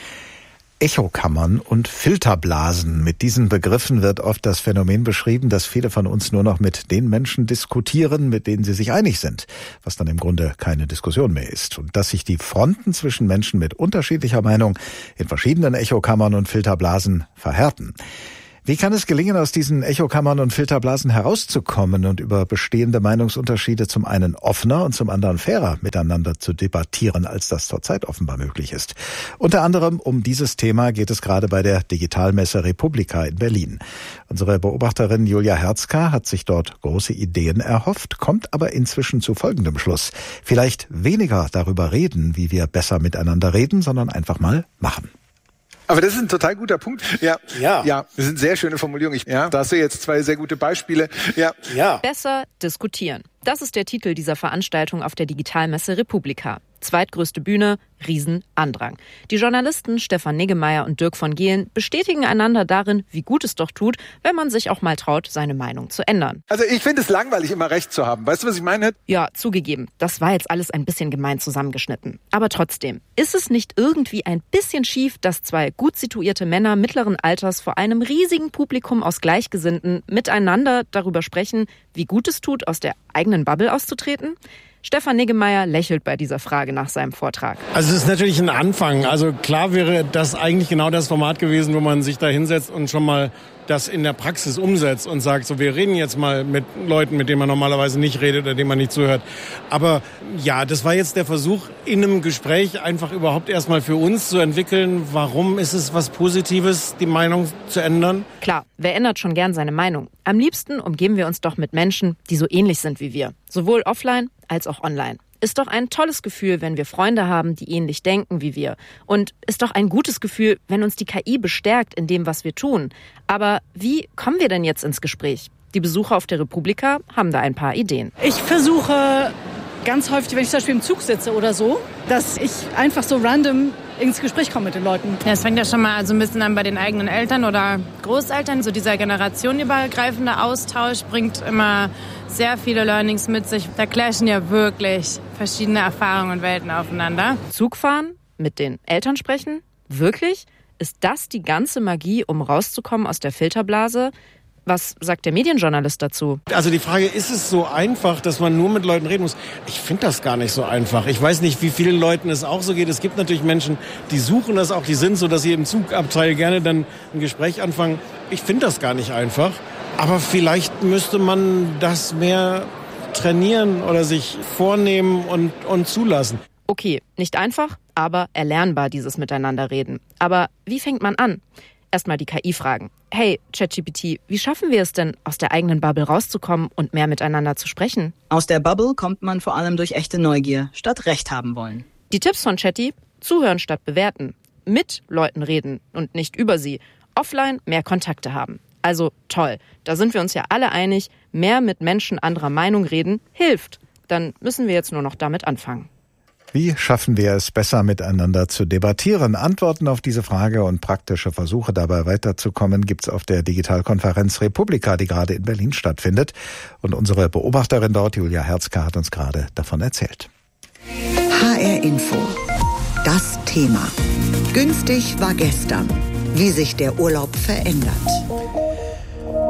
Echokammern und Filterblasen. Mit diesen Begriffen wird oft das Phänomen beschrieben, dass viele von uns nur noch mit den Menschen diskutieren, mit denen sie sich einig sind, was dann im Grunde keine Diskussion mehr ist. Und dass sich die Fronten zwischen Menschen mit unterschiedlicher Meinung in verschiedenen Echokammern und Filterblasen verhärten. Wie kann es gelingen, aus diesen Echokammern und Filterblasen herauszukommen und über bestehende Meinungsunterschiede zum einen offener und zum anderen fairer miteinander zu debattieren, als das zurzeit offenbar möglich ist? Unter anderem um dieses Thema geht es gerade bei der Digitalmesse Republika in Berlin. Unsere Beobachterin Julia Herzka hat sich dort große Ideen erhofft, kommt aber inzwischen zu folgendem Schluss. Vielleicht weniger darüber reden, wie wir besser miteinander reden, sondern einfach mal machen. Aber das ist ein total guter Punkt. Ja, das sind sehr schöne Formulierungen. Da hast du jetzt 2 sehr gute Beispiele. Ja. Besser diskutieren. Das ist der Titel dieser Veranstaltung auf der Digitalmesse Republika. Zweitgrößte Bühne, Riesenandrang. Die Journalisten Stefan Niggemeier und Dirk von Gehlen bestätigen einander darin, wie gut es doch tut, wenn man sich auch mal traut, seine Meinung zu ändern. Also ich finde es langweilig, immer Recht zu haben. Weißt du, was ich meine? Ja, zugegeben. Das war jetzt alles ein bisschen gemein zusammengeschnitten. Aber trotzdem, ist es nicht irgendwie ein bisschen schief, dass 2 gut situierte Männer mittleren Alters vor einem riesigen Publikum aus Gleichgesinnten miteinander darüber sprechen, wie gut es tut, aus der eigenen Bubble auszutreten? Stefan Niggemeier lächelt bei dieser Frage nach seinem Vortrag. Also es ist natürlich ein Anfang. Also klar wäre das eigentlich genau das Format gewesen, wo man sich da hinsetzt und schon mal das in der Praxis umsetzt und sagt, so, wir reden jetzt mal mit Leuten, mit denen man normalerweise nicht redet oder denen man nicht zuhört. Aber ja, das war jetzt der Versuch, in einem Gespräch einfach überhaupt erstmal für uns zu entwickeln, warum ist es was Positives, die Meinung zu ändern? Klar, wer ändert schon gern seine Meinung? Am liebsten umgeben wir uns doch mit Menschen, die so ähnlich sind wie wir. Sowohl offline als auch online. Ist doch ein tolles Gefühl, wenn wir Freunde haben, die ähnlich denken wie wir. Und ist doch ein gutes Gefühl, wenn uns die KI bestärkt in dem, was wir tun. Aber wie kommen wir denn jetzt ins Gespräch? Die Besucher auf der Republika haben da ein paar Ideen. Ich versuche ganz häufig, wenn ich zum Beispiel im Zug sitze oder so, dass ich einfach so random ins Gespräch komme mit den Leuten. Ja, es fängt ja schon mal so ein bisschen an bei den eigenen Eltern oder Großeltern. So dieser generationenübergreifende Austausch bringt immer sehr viele Learnings mit sich. Da clashen ja wirklich verschiedene Erfahrungen und Welten aufeinander. Zugfahren, mit den Eltern sprechen? Wirklich? Ist das die ganze Magie, um rauszukommen aus der Filterblase? Was sagt der Medienjournalist dazu? Also die Frage, ist es so einfach, dass man nur mit Leuten reden muss? Ich finde das gar nicht so einfach. Ich weiß nicht, wie vielen Leuten es auch so geht. Es gibt natürlich Menschen, die suchen das auch, die sind so, dass sie im Zugabteil gerne dann ein Gespräch anfangen. Ich finde das gar nicht einfach. Aber vielleicht müsste man das mehr trainieren oder sich vornehmen und zulassen. Okay, nicht einfach, aber erlernbar, dieses Miteinanderreden. Aber wie fängt man an? Erstmal die KI fragen. Hey, ChatGPT, wie schaffen wir es denn, aus der eigenen Bubble rauszukommen und mehr miteinander zu sprechen? Aus der Bubble kommt man vor allem durch echte Neugier, statt Recht haben wollen. Die Tipps von Chatty: zuhören statt bewerten. Mit Leuten reden und nicht über sie. Offline mehr Kontakte haben. Also toll, da sind wir uns ja alle einig, mehr mit Menschen anderer Meinung reden hilft. Dann müssen wir jetzt nur noch damit anfangen. Wie schaffen wir es, besser miteinander zu debattieren? Antworten auf diese Frage und praktische Versuche dabei weiterzukommen gibt's auf der Digitalkonferenz Republika, die gerade in Berlin stattfindet. Und unsere Beobachterin dort, Julia Herzka, hat uns gerade davon erzählt. HR Info. Das Thema. Günstig war gestern. Wie sich der Urlaub verändert.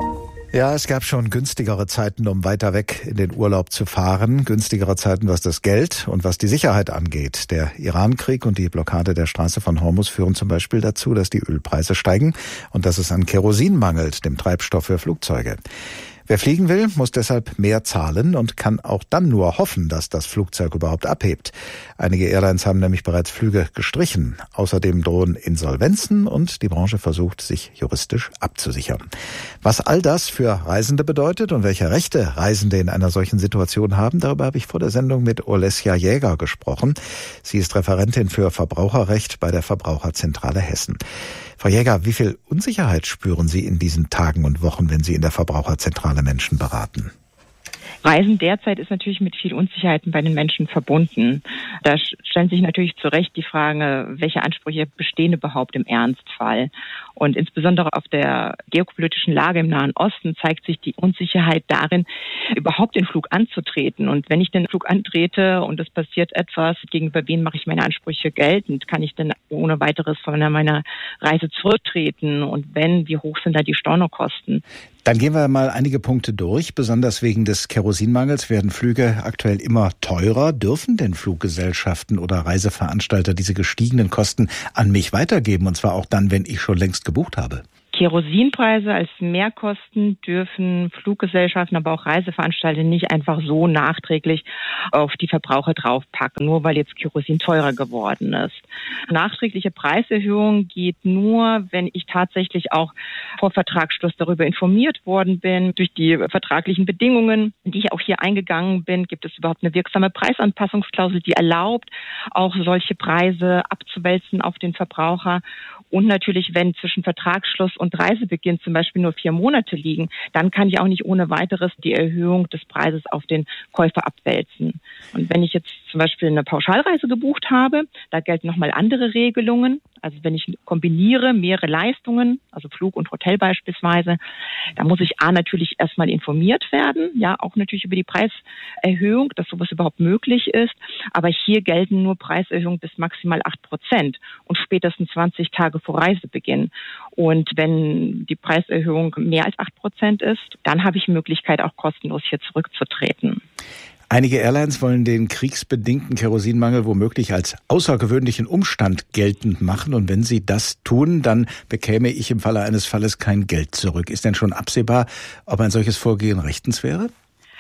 Ja, es gab schon günstigere Zeiten, um weiter weg in den Urlaub zu fahren. Günstigere Zeiten, was das Geld und was die Sicherheit angeht. Der Iran-Krieg und die Blockade der Straße von Hormuz führen zum Beispiel dazu, dass die Ölpreise steigen und dass es an Kerosin mangelt, dem Treibstoff für Flugzeuge. Wer fliegen will, muss deshalb mehr zahlen und kann auch dann nur hoffen, dass das Flugzeug überhaupt abhebt. Einige Airlines haben nämlich bereits Flüge gestrichen. Außerdem drohen Insolvenzen und die Branche versucht, sich juristisch abzusichern. Was all das für Reisende bedeutet und welche Rechte Reisende in einer solchen Situation haben, darüber habe ich vor der Sendung mit Olesja Jäger gesprochen. Sie ist Referentin für Verbraucherrecht bei der Verbraucherzentrale Hessen. Frau Jäger, wie viel Unsicherheit spüren Sie in diesen Tagen und Wochen, wenn Sie in der Verbraucherzentrale Menschen beraten? Reisen derzeit ist natürlich mit viel Unsicherheiten bei den Menschen verbunden. Da stellen sich natürlich zu Recht die Frage, welche Ansprüche bestehen überhaupt im Ernstfall. Und insbesondere auf der geopolitischen Lage im Nahen Osten zeigt sich die Unsicherheit darin, überhaupt den Flug anzutreten. Und wenn ich den Flug antrete und es passiert etwas, gegenüber wen mache ich meine Ansprüche geltend? Kann ich denn ohne weiteres von meiner Reise zurücktreten? Und wenn, wie hoch sind da die Stornokosten? Dann gehen wir mal einige Punkte durch. Besonders wegen des Kerosinmangels werden Flüge aktuell immer teurer. Dürfen denn Fluggesellschaften oder Reiseveranstalter diese gestiegenen Kosten an mich weitergeben? Und zwar auch dann, wenn ich schon längst gebucht habe. Kerosinpreise als Mehrkosten dürfen Fluggesellschaften, aber auch Reiseveranstalter nicht einfach so nachträglich auf die Verbraucher draufpacken, nur weil jetzt Kerosin teurer geworden ist. Nachträgliche Preiserhöhung geht nur, wenn ich tatsächlich auch vor Vertragsschluss darüber informiert worden bin. Durch die vertraglichen Bedingungen, die ich auch hier eingegangen bin, gibt es überhaupt eine wirksame Preisanpassungsklausel, die erlaubt, auch solche Preise abzuwälzen auf den Verbraucher. Und natürlich, wenn zwischen Vertragsschluss und Reisebeginn zum Beispiel nur 4 Monate liegen, dann kann ich auch nicht ohne weiteres die Erhöhung des Preises auf den Käufer abwälzen. Und wenn ich jetzt zum Beispiel eine Pauschalreise gebucht habe, da gelten nochmal andere Regelungen. Also wenn ich kombiniere mehrere Leistungen, also Flug und Hotel beispielsweise, da muss ich natürlich erstmal informiert werden, ja, auch natürlich über die Preiserhöhung, dass sowas überhaupt möglich ist. Aber hier gelten nur Preiserhöhungen bis maximal 8% und spätestens 20 Tage vor Reisebeginn. Und wenn die Preiserhöhung mehr als 8% ist, dann habe ich Möglichkeit, auch kostenlos hier zurückzutreten. Einige Airlines wollen den kriegsbedingten Kerosinmangel womöglich als außergewöhnlichen Umstand geltend machen. Und wenn sie das tun, dann bekäme ich im Falle eines Falles kein Geld zurück. Ist denn schon absehbar, ob ein solches Vorgehen rechtens wäre?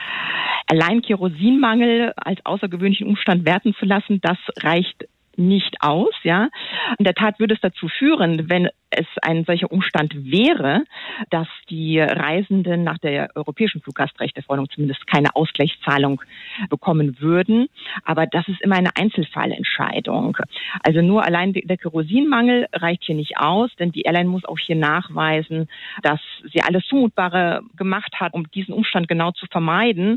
Allein Kerosinmangel als außergewöhnlichen Umstand werten zu lassen, das reicht nicht aus, ja. In der Tat würde es dazu führen, wenn es ein solcher Umstand wäre, dass die Reisenden nach der europäischen Fluggastrechteverordnung zumindest keine Ausgleichszahlung bekommen würden. Aber das ist immer eine Einzelfallentscheidung. Also nur allein der Kerosinmangel reicht hier nicht aus, denn die Airline muss auch hier nachweisen, dass sie alles Zumutbare gemacht hat, um diesen Umstand genau zu vermeiden.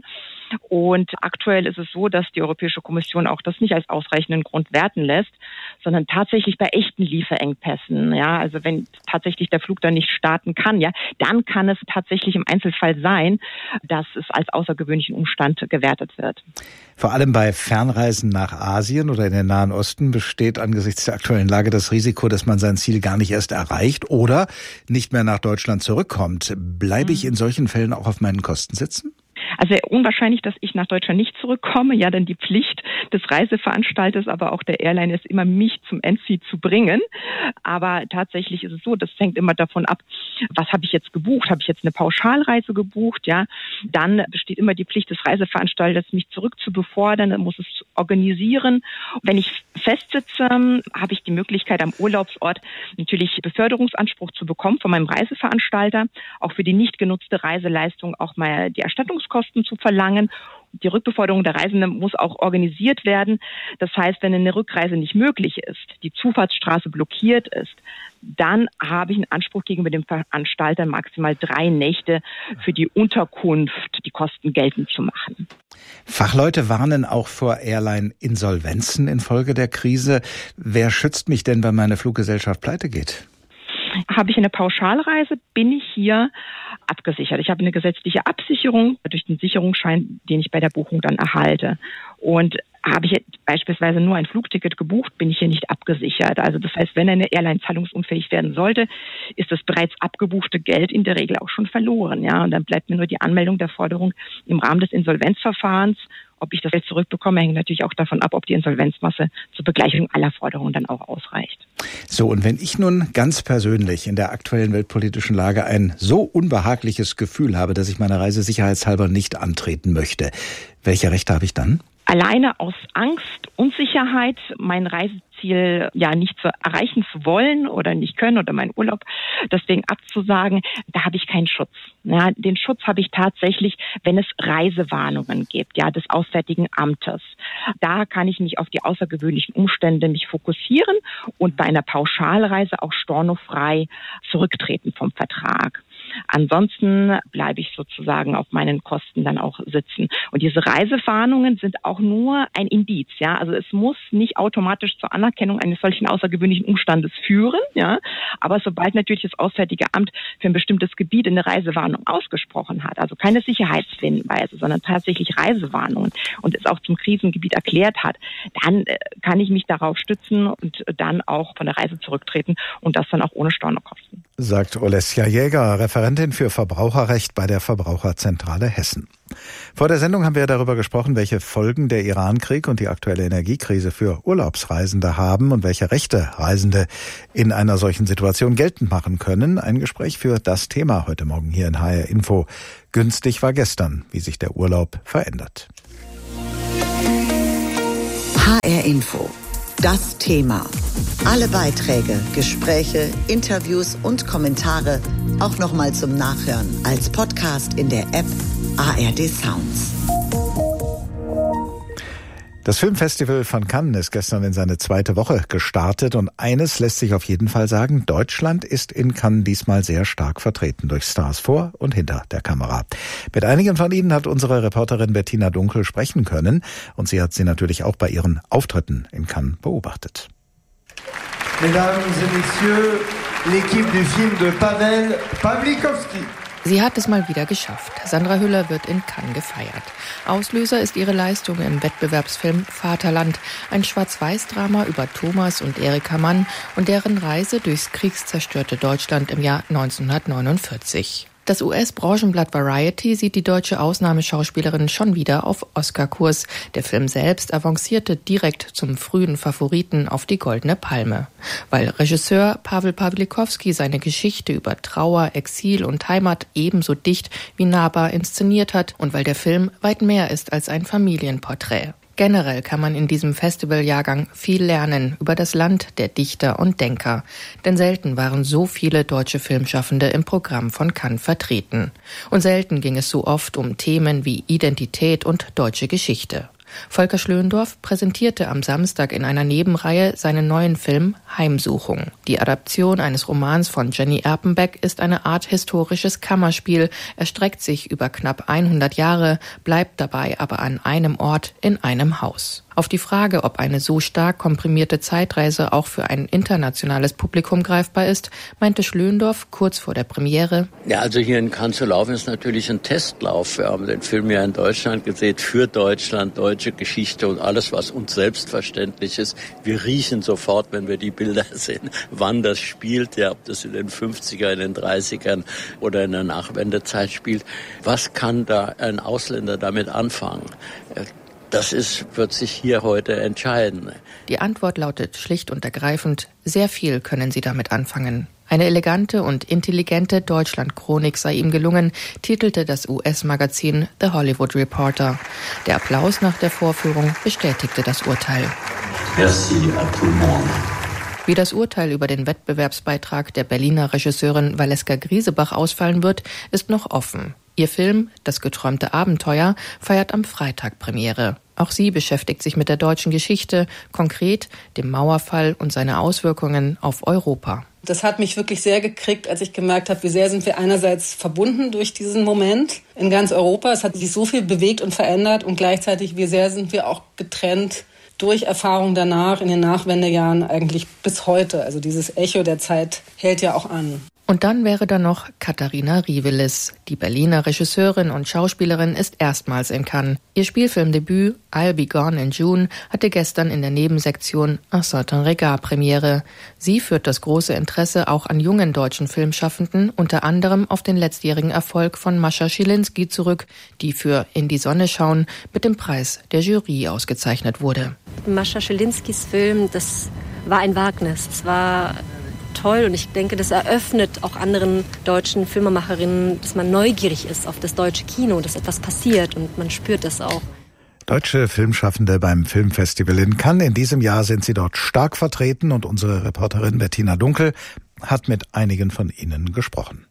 Und aktuell ist es so, dass die Europäische Kommission auch das nicht als ausreichenden Grund werten lässt, sondern tatsächlich bei echten Lieferengpässen, ja, also wenn tatsächlich der Flug dann nicht starten kann, ja, dann kann es tatsächlich im Einzelfall sein, dass es als außergewöhnlichen Umstand gewertet wird. Vor allem bei Fernreisen nach Asien oder in den Nahen Osten besteht angesichts der aktuellen Lage das Risiko, dass man sein Ziel gar nicht erst erreicht oder nicht mehr nach Deutschland zurückkommt. Bleibe ich in solchen Fällen auch auf meinen Kosten sitzen? Also sehr unwahrscheinlich, dass ich nach Deutschland nicht zurückkomme. Ja, denn die Pflicht des Reiseveranstalters, aber auch der Airline ist immer, mich zum Endziel zu bringen. Aber tatsächlich ist es so, das hängt immer davon ab, was habe ich jetzt gebucht? Habe ich jetzt eine Pauschalreise gebucht? Ja, dann besteht immer die Pflicht des Reiseveranstalters, mich zurück zu befördern. Dann muss es organisieren. Wenn ich festsitze, habe ich die Möglichkeit, am Urlaubsort natürlich Beförderungsanspruch zu bekommen von meinem Reiseveranstalter. Auch für die nicht genutzte Reiseleistung auch mal die Erstattungskosten zu verlangen. Die Rückbeförderung der Reisenden muss auch organisiert werden. Das heißt, wenn eine Rückreise nicht möglich ist, die Zufahrtsstraße blockiert ist, dann habe ich einen Anspruch gegenüber dem Veranstalter, maximal 3 Nächte für die Unterkunft, die Kosten geltend zu machen. Fachleute warnen auch vor Airline-Insolvenzen infolge der Krise. Wer schützt mich denn, wenn meine Fluggesellschaft pleite geht? Habe ich eine Pauschalreise, bin ich hier abgesichert. Ich habe eine gesetzliche Absicherung durch den Sicherungsschein, den ich bei der Buchung dann erhalte. Und Habe ich beispielsweise nur ein Flugticket gebucht, bin ich hier nicht abgesichert. Also das heißt, wenn eine Airline zahlungsunfähig werden sollte, ist das bereits abgebuchte Geld in der Regel auch schon verloren. Ja, und dann bleibt mir nur die Anmeldung der Forderung im Rahmen des Insolvenzverfahrens. Ob ich das Geld zurückbekomme, hängt natürlich auch davon ab, ob die Insolvenzmasse zur Begleichung aller Forderungen dann auch ausreicht. So, und wenn ich nun ganz persönlich in der aktuellen weltpolitischen Lage ein so unbehagliches Gefühl habe, dass ich meine Reise sicherheitshalber nicht antreten möchte, welche Rechte habe ich dann? Alleine aus Angst, Unsicherheit, mein Reiseziel nicht zu erreichen zu wollen oder nicht können oder meinen Urlaub deswegen abzusagen, da habe ich keinen Schutz. Ja, den Schutz habe ich tatsächlich, wenn es Reisewarnungen gibt, des Auswärtigen Amtes. Da kann ich mich auf die außergewöhnlichen Umstände fokussieren und bei einer Pauschalreise auch stornofrei zurücktreten vom Vertrag. Ansonsten bleibe ich sozusagen auf meinen Kosten dann auch sitzen. Und diese Reisewarnungen sind auch nur ein Indiz, Also es muss nicht automatisch zur Anerkennung eines solchen außergewöhnlichen Umstandes führen, Aber sobald natürlich das Auswärtige Amt für ein bestimmtes Gebiet eine Reisewarnung ausgesprochen hat, also keine Sicherheitshinweise, sondern tatsächlich Reisewarnungen und es auch zum Krisengebiet erklärt hat, dann kann ich mich darauf stützen und dann auch von der Reise zurücktreten und das dann auch ohne Stornokosten. Sagt Olesja Jäger, Referentin für Verbraucherrecht bei der Verbraucherzentrale Hessen. Vor der Sendung haben wir darüber gesprochen, welche Folgen der Irankrieg und die aktuelle Energiekrise für Urlaubsreisende haben und welche Rechte Reisende in einer solchen Situation geltend machen können. Ein Gespräch für das Thema heute Morgen hier in HR Info. Günstig war gestern, wie sich der Urlaub verändert. HR Info. Das Thema. Alle Beiträge, Gespräche, Interviews und Kommentare auch nochmal zum Nachhören als Podcast in der App ARD Sounds. Das Filmfestival von Cannes ist gestern in seine zweite Woche gestartet und eines lässt sich auf jeden Fall sagen, Deutschland ist in Cannes diesmal sehr stark vertreten durch Stars vor und hinter der Kamera. Mit einigen von ihnen hat unsere Reporterin Bettina Dunkel sprechen können und sie hat sie natürlich auch bei ihren Auftritten in Cannes beobachtet. Mesdames et Messieurs, l'équipe du film de Paweł Pawlikowski. Sie hat es mal wieder geschafft. Sandra Hüller wird in Cannes gefeiert. Auslöser ist ihre Leistung im Wettbewerbsfilm Vaterland, ein Schwarz-Weiß-Drama über Thomas und Erika Mann und deren Reise durchs kriegszerstörte Deutschland im Jahr 1949. Das US-Branchenblatt Variety sieht die deutsche Ausnahmeschauspielerin schon wieder auf Oscar-Kurs. Der Film selbst avancierte direkt zum frühen Favoriten auf die Goldene Palme. Weil Regisseur Paweł Pawlikowski seine Geschichte über Trauer, Exil und Heimat ebenso dicht wie nahbar inszeniert hat und weil der Film weit mehr ist als ein Familienporträt. Generell kann man in diesem Festivaljahrgang viel lernen über das Land der Dichter und Denker. Denn selten waren so viele deutsche Filmschaffende im Programm von Cannes vertreten. Und selten ging es so oft um Themen wie Identität und deutsche Geschichte. Volker Schlöndorff präsentierte am Samstag in einer Nebenreihe seinen neuen Film Heimsuchung. Die Adaption eines Romans von Jenny Erpenbeck ist eine Art historisches Kammerspiel, erstreckt sich über knapp 100 Jahre, bleibt dabei aber an einem Ort in einem Haus. Auf die Frage, ob eine so stark komprimierte Zeitreise auch für ein internationales Publikum greifbar ist, meinte Schlöndorff kurz vor der Premiere: Ja, also hier in Cannes zu laufen ist natürlich ein Testlauf. Wir haben den Film ja in Deutschland gesehen, für Deutschland, deutsche Geschichte und alles, was uns selbstverständlich ist. Wir riechen sofort, wenn wir die Bilder sehen, wann das spielt, ob das in den 50er, in den 30ern oder in der Nachwendezeit spielt. Was kann da ein Ausländer damit anfangen? Das wird sich hier heute entscheiden. Die Antwort lautet schlicht und ergreifend: Sehr viel können Sie damit anfangen. Eine elegante und intelligente Deutschland-Chronik sei ihm gelungen, titelte das US-Magazin The Hollywood Reporter. Der Applaus nach der Vorführung bestätigte das Urteil. Merci à tout le monde. Wie das Urteil über den Wettbewerbsbeitrag der Berliner Regisseurin Valeska Griesebach ausfallen wird, ist noch offen. Ihr Film »Das geträumte Abenteuer« feiert am Freitag Premiere. Auch sie beschäftigt sich mit der deutschen Geschichte, konkret dem Mauerfall und seine Auswirkungen auf Europa. Das hat mich wirklich sehr gekriegt, als ich gemerkt habe, wie sehr sind wir einerseits verbunden durch diesen Moment in ganz Europa. Es hat sich so viel bewegt und verändert und gleichzeitig, wie sehr sind wir auch getrennt durch Erfahrungen danach, in den Nachwendejahren eigentlich bis heute. Also dieses Echo der Zeit hält ja auch an. Und dann wäre da noch Katharina Rivelis. Die Berliner Regisseurin und Schauspielerin ist erstmals in Cannes. Ihr Spielfilmdebüt I'll Be Gone in June hatte gestern in der Nebensektion Un certain regard Premiere. Sie führt das große Interesse auch an jungen deutschen Filmschaffenden, unter anderem auf den letztjährigen Erfolg von Mascha Schilinski zurück, die für In die Sonne schauen mit dem Preis der Jury ausgezeichnet wurde. Mascha Schilinskis Film, das war ein Wagnis. Es war toll und ich denke, das eröffnet auch anderen deutschen Filmemacherinnen, dass man neugierig ist auf das deutsche Kino, dass etwas passiert und man spürt das auch. Deutsche Filmschaffende beim Filmfestival in Cannes. In diesem Jahr sind sie dort stark vertreten und unsere Reporterin Bettina Dunkel hat mit einigen von ihnen gesprochen.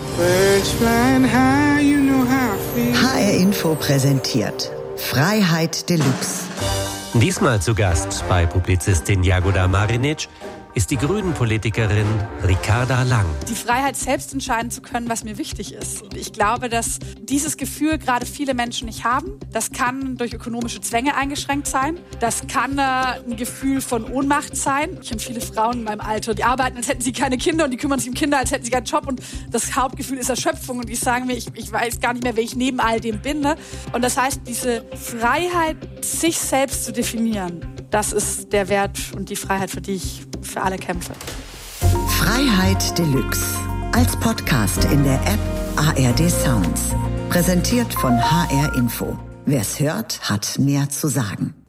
HR Info präsentiert Freiheit Deluxe. Diesmal zu Gast bei Publizistin Jagoda Marinic ist die Grünen-Politikerin Ricarda Lang. Die Freiheit, selbst entscheiden zu können, was mir wichtig ist. Und ich glaube, dass dieses Gefühl gerade viele Menschen nicht haben. Das kann durch ökonomische Zwänge eingeschränkt sein. Das kann ein Gefühl von Ohnmacht sein. Ich kenne viele Frauen in meinem Alter, die arbeiten, als hätten sie keine Kinder und die kümmern sich um Kinder, als hätten sie keinen Job. Und das Hauptgefühl ist Erschöpfung. Und die sagen mir, ich weiß gar nicht mehr, wer ich neben all dem bin. Ne? Und das heißt, diese Freiheit, sich selbst zu definieren, das ist der Wert und die Freiheit, für die ich für alle kämpfe. Freiheit Deluxe. Als Podcast in der App ARD Sounds. Präsentiert von HR Info. Wer's hört, hat mehr zu sagen.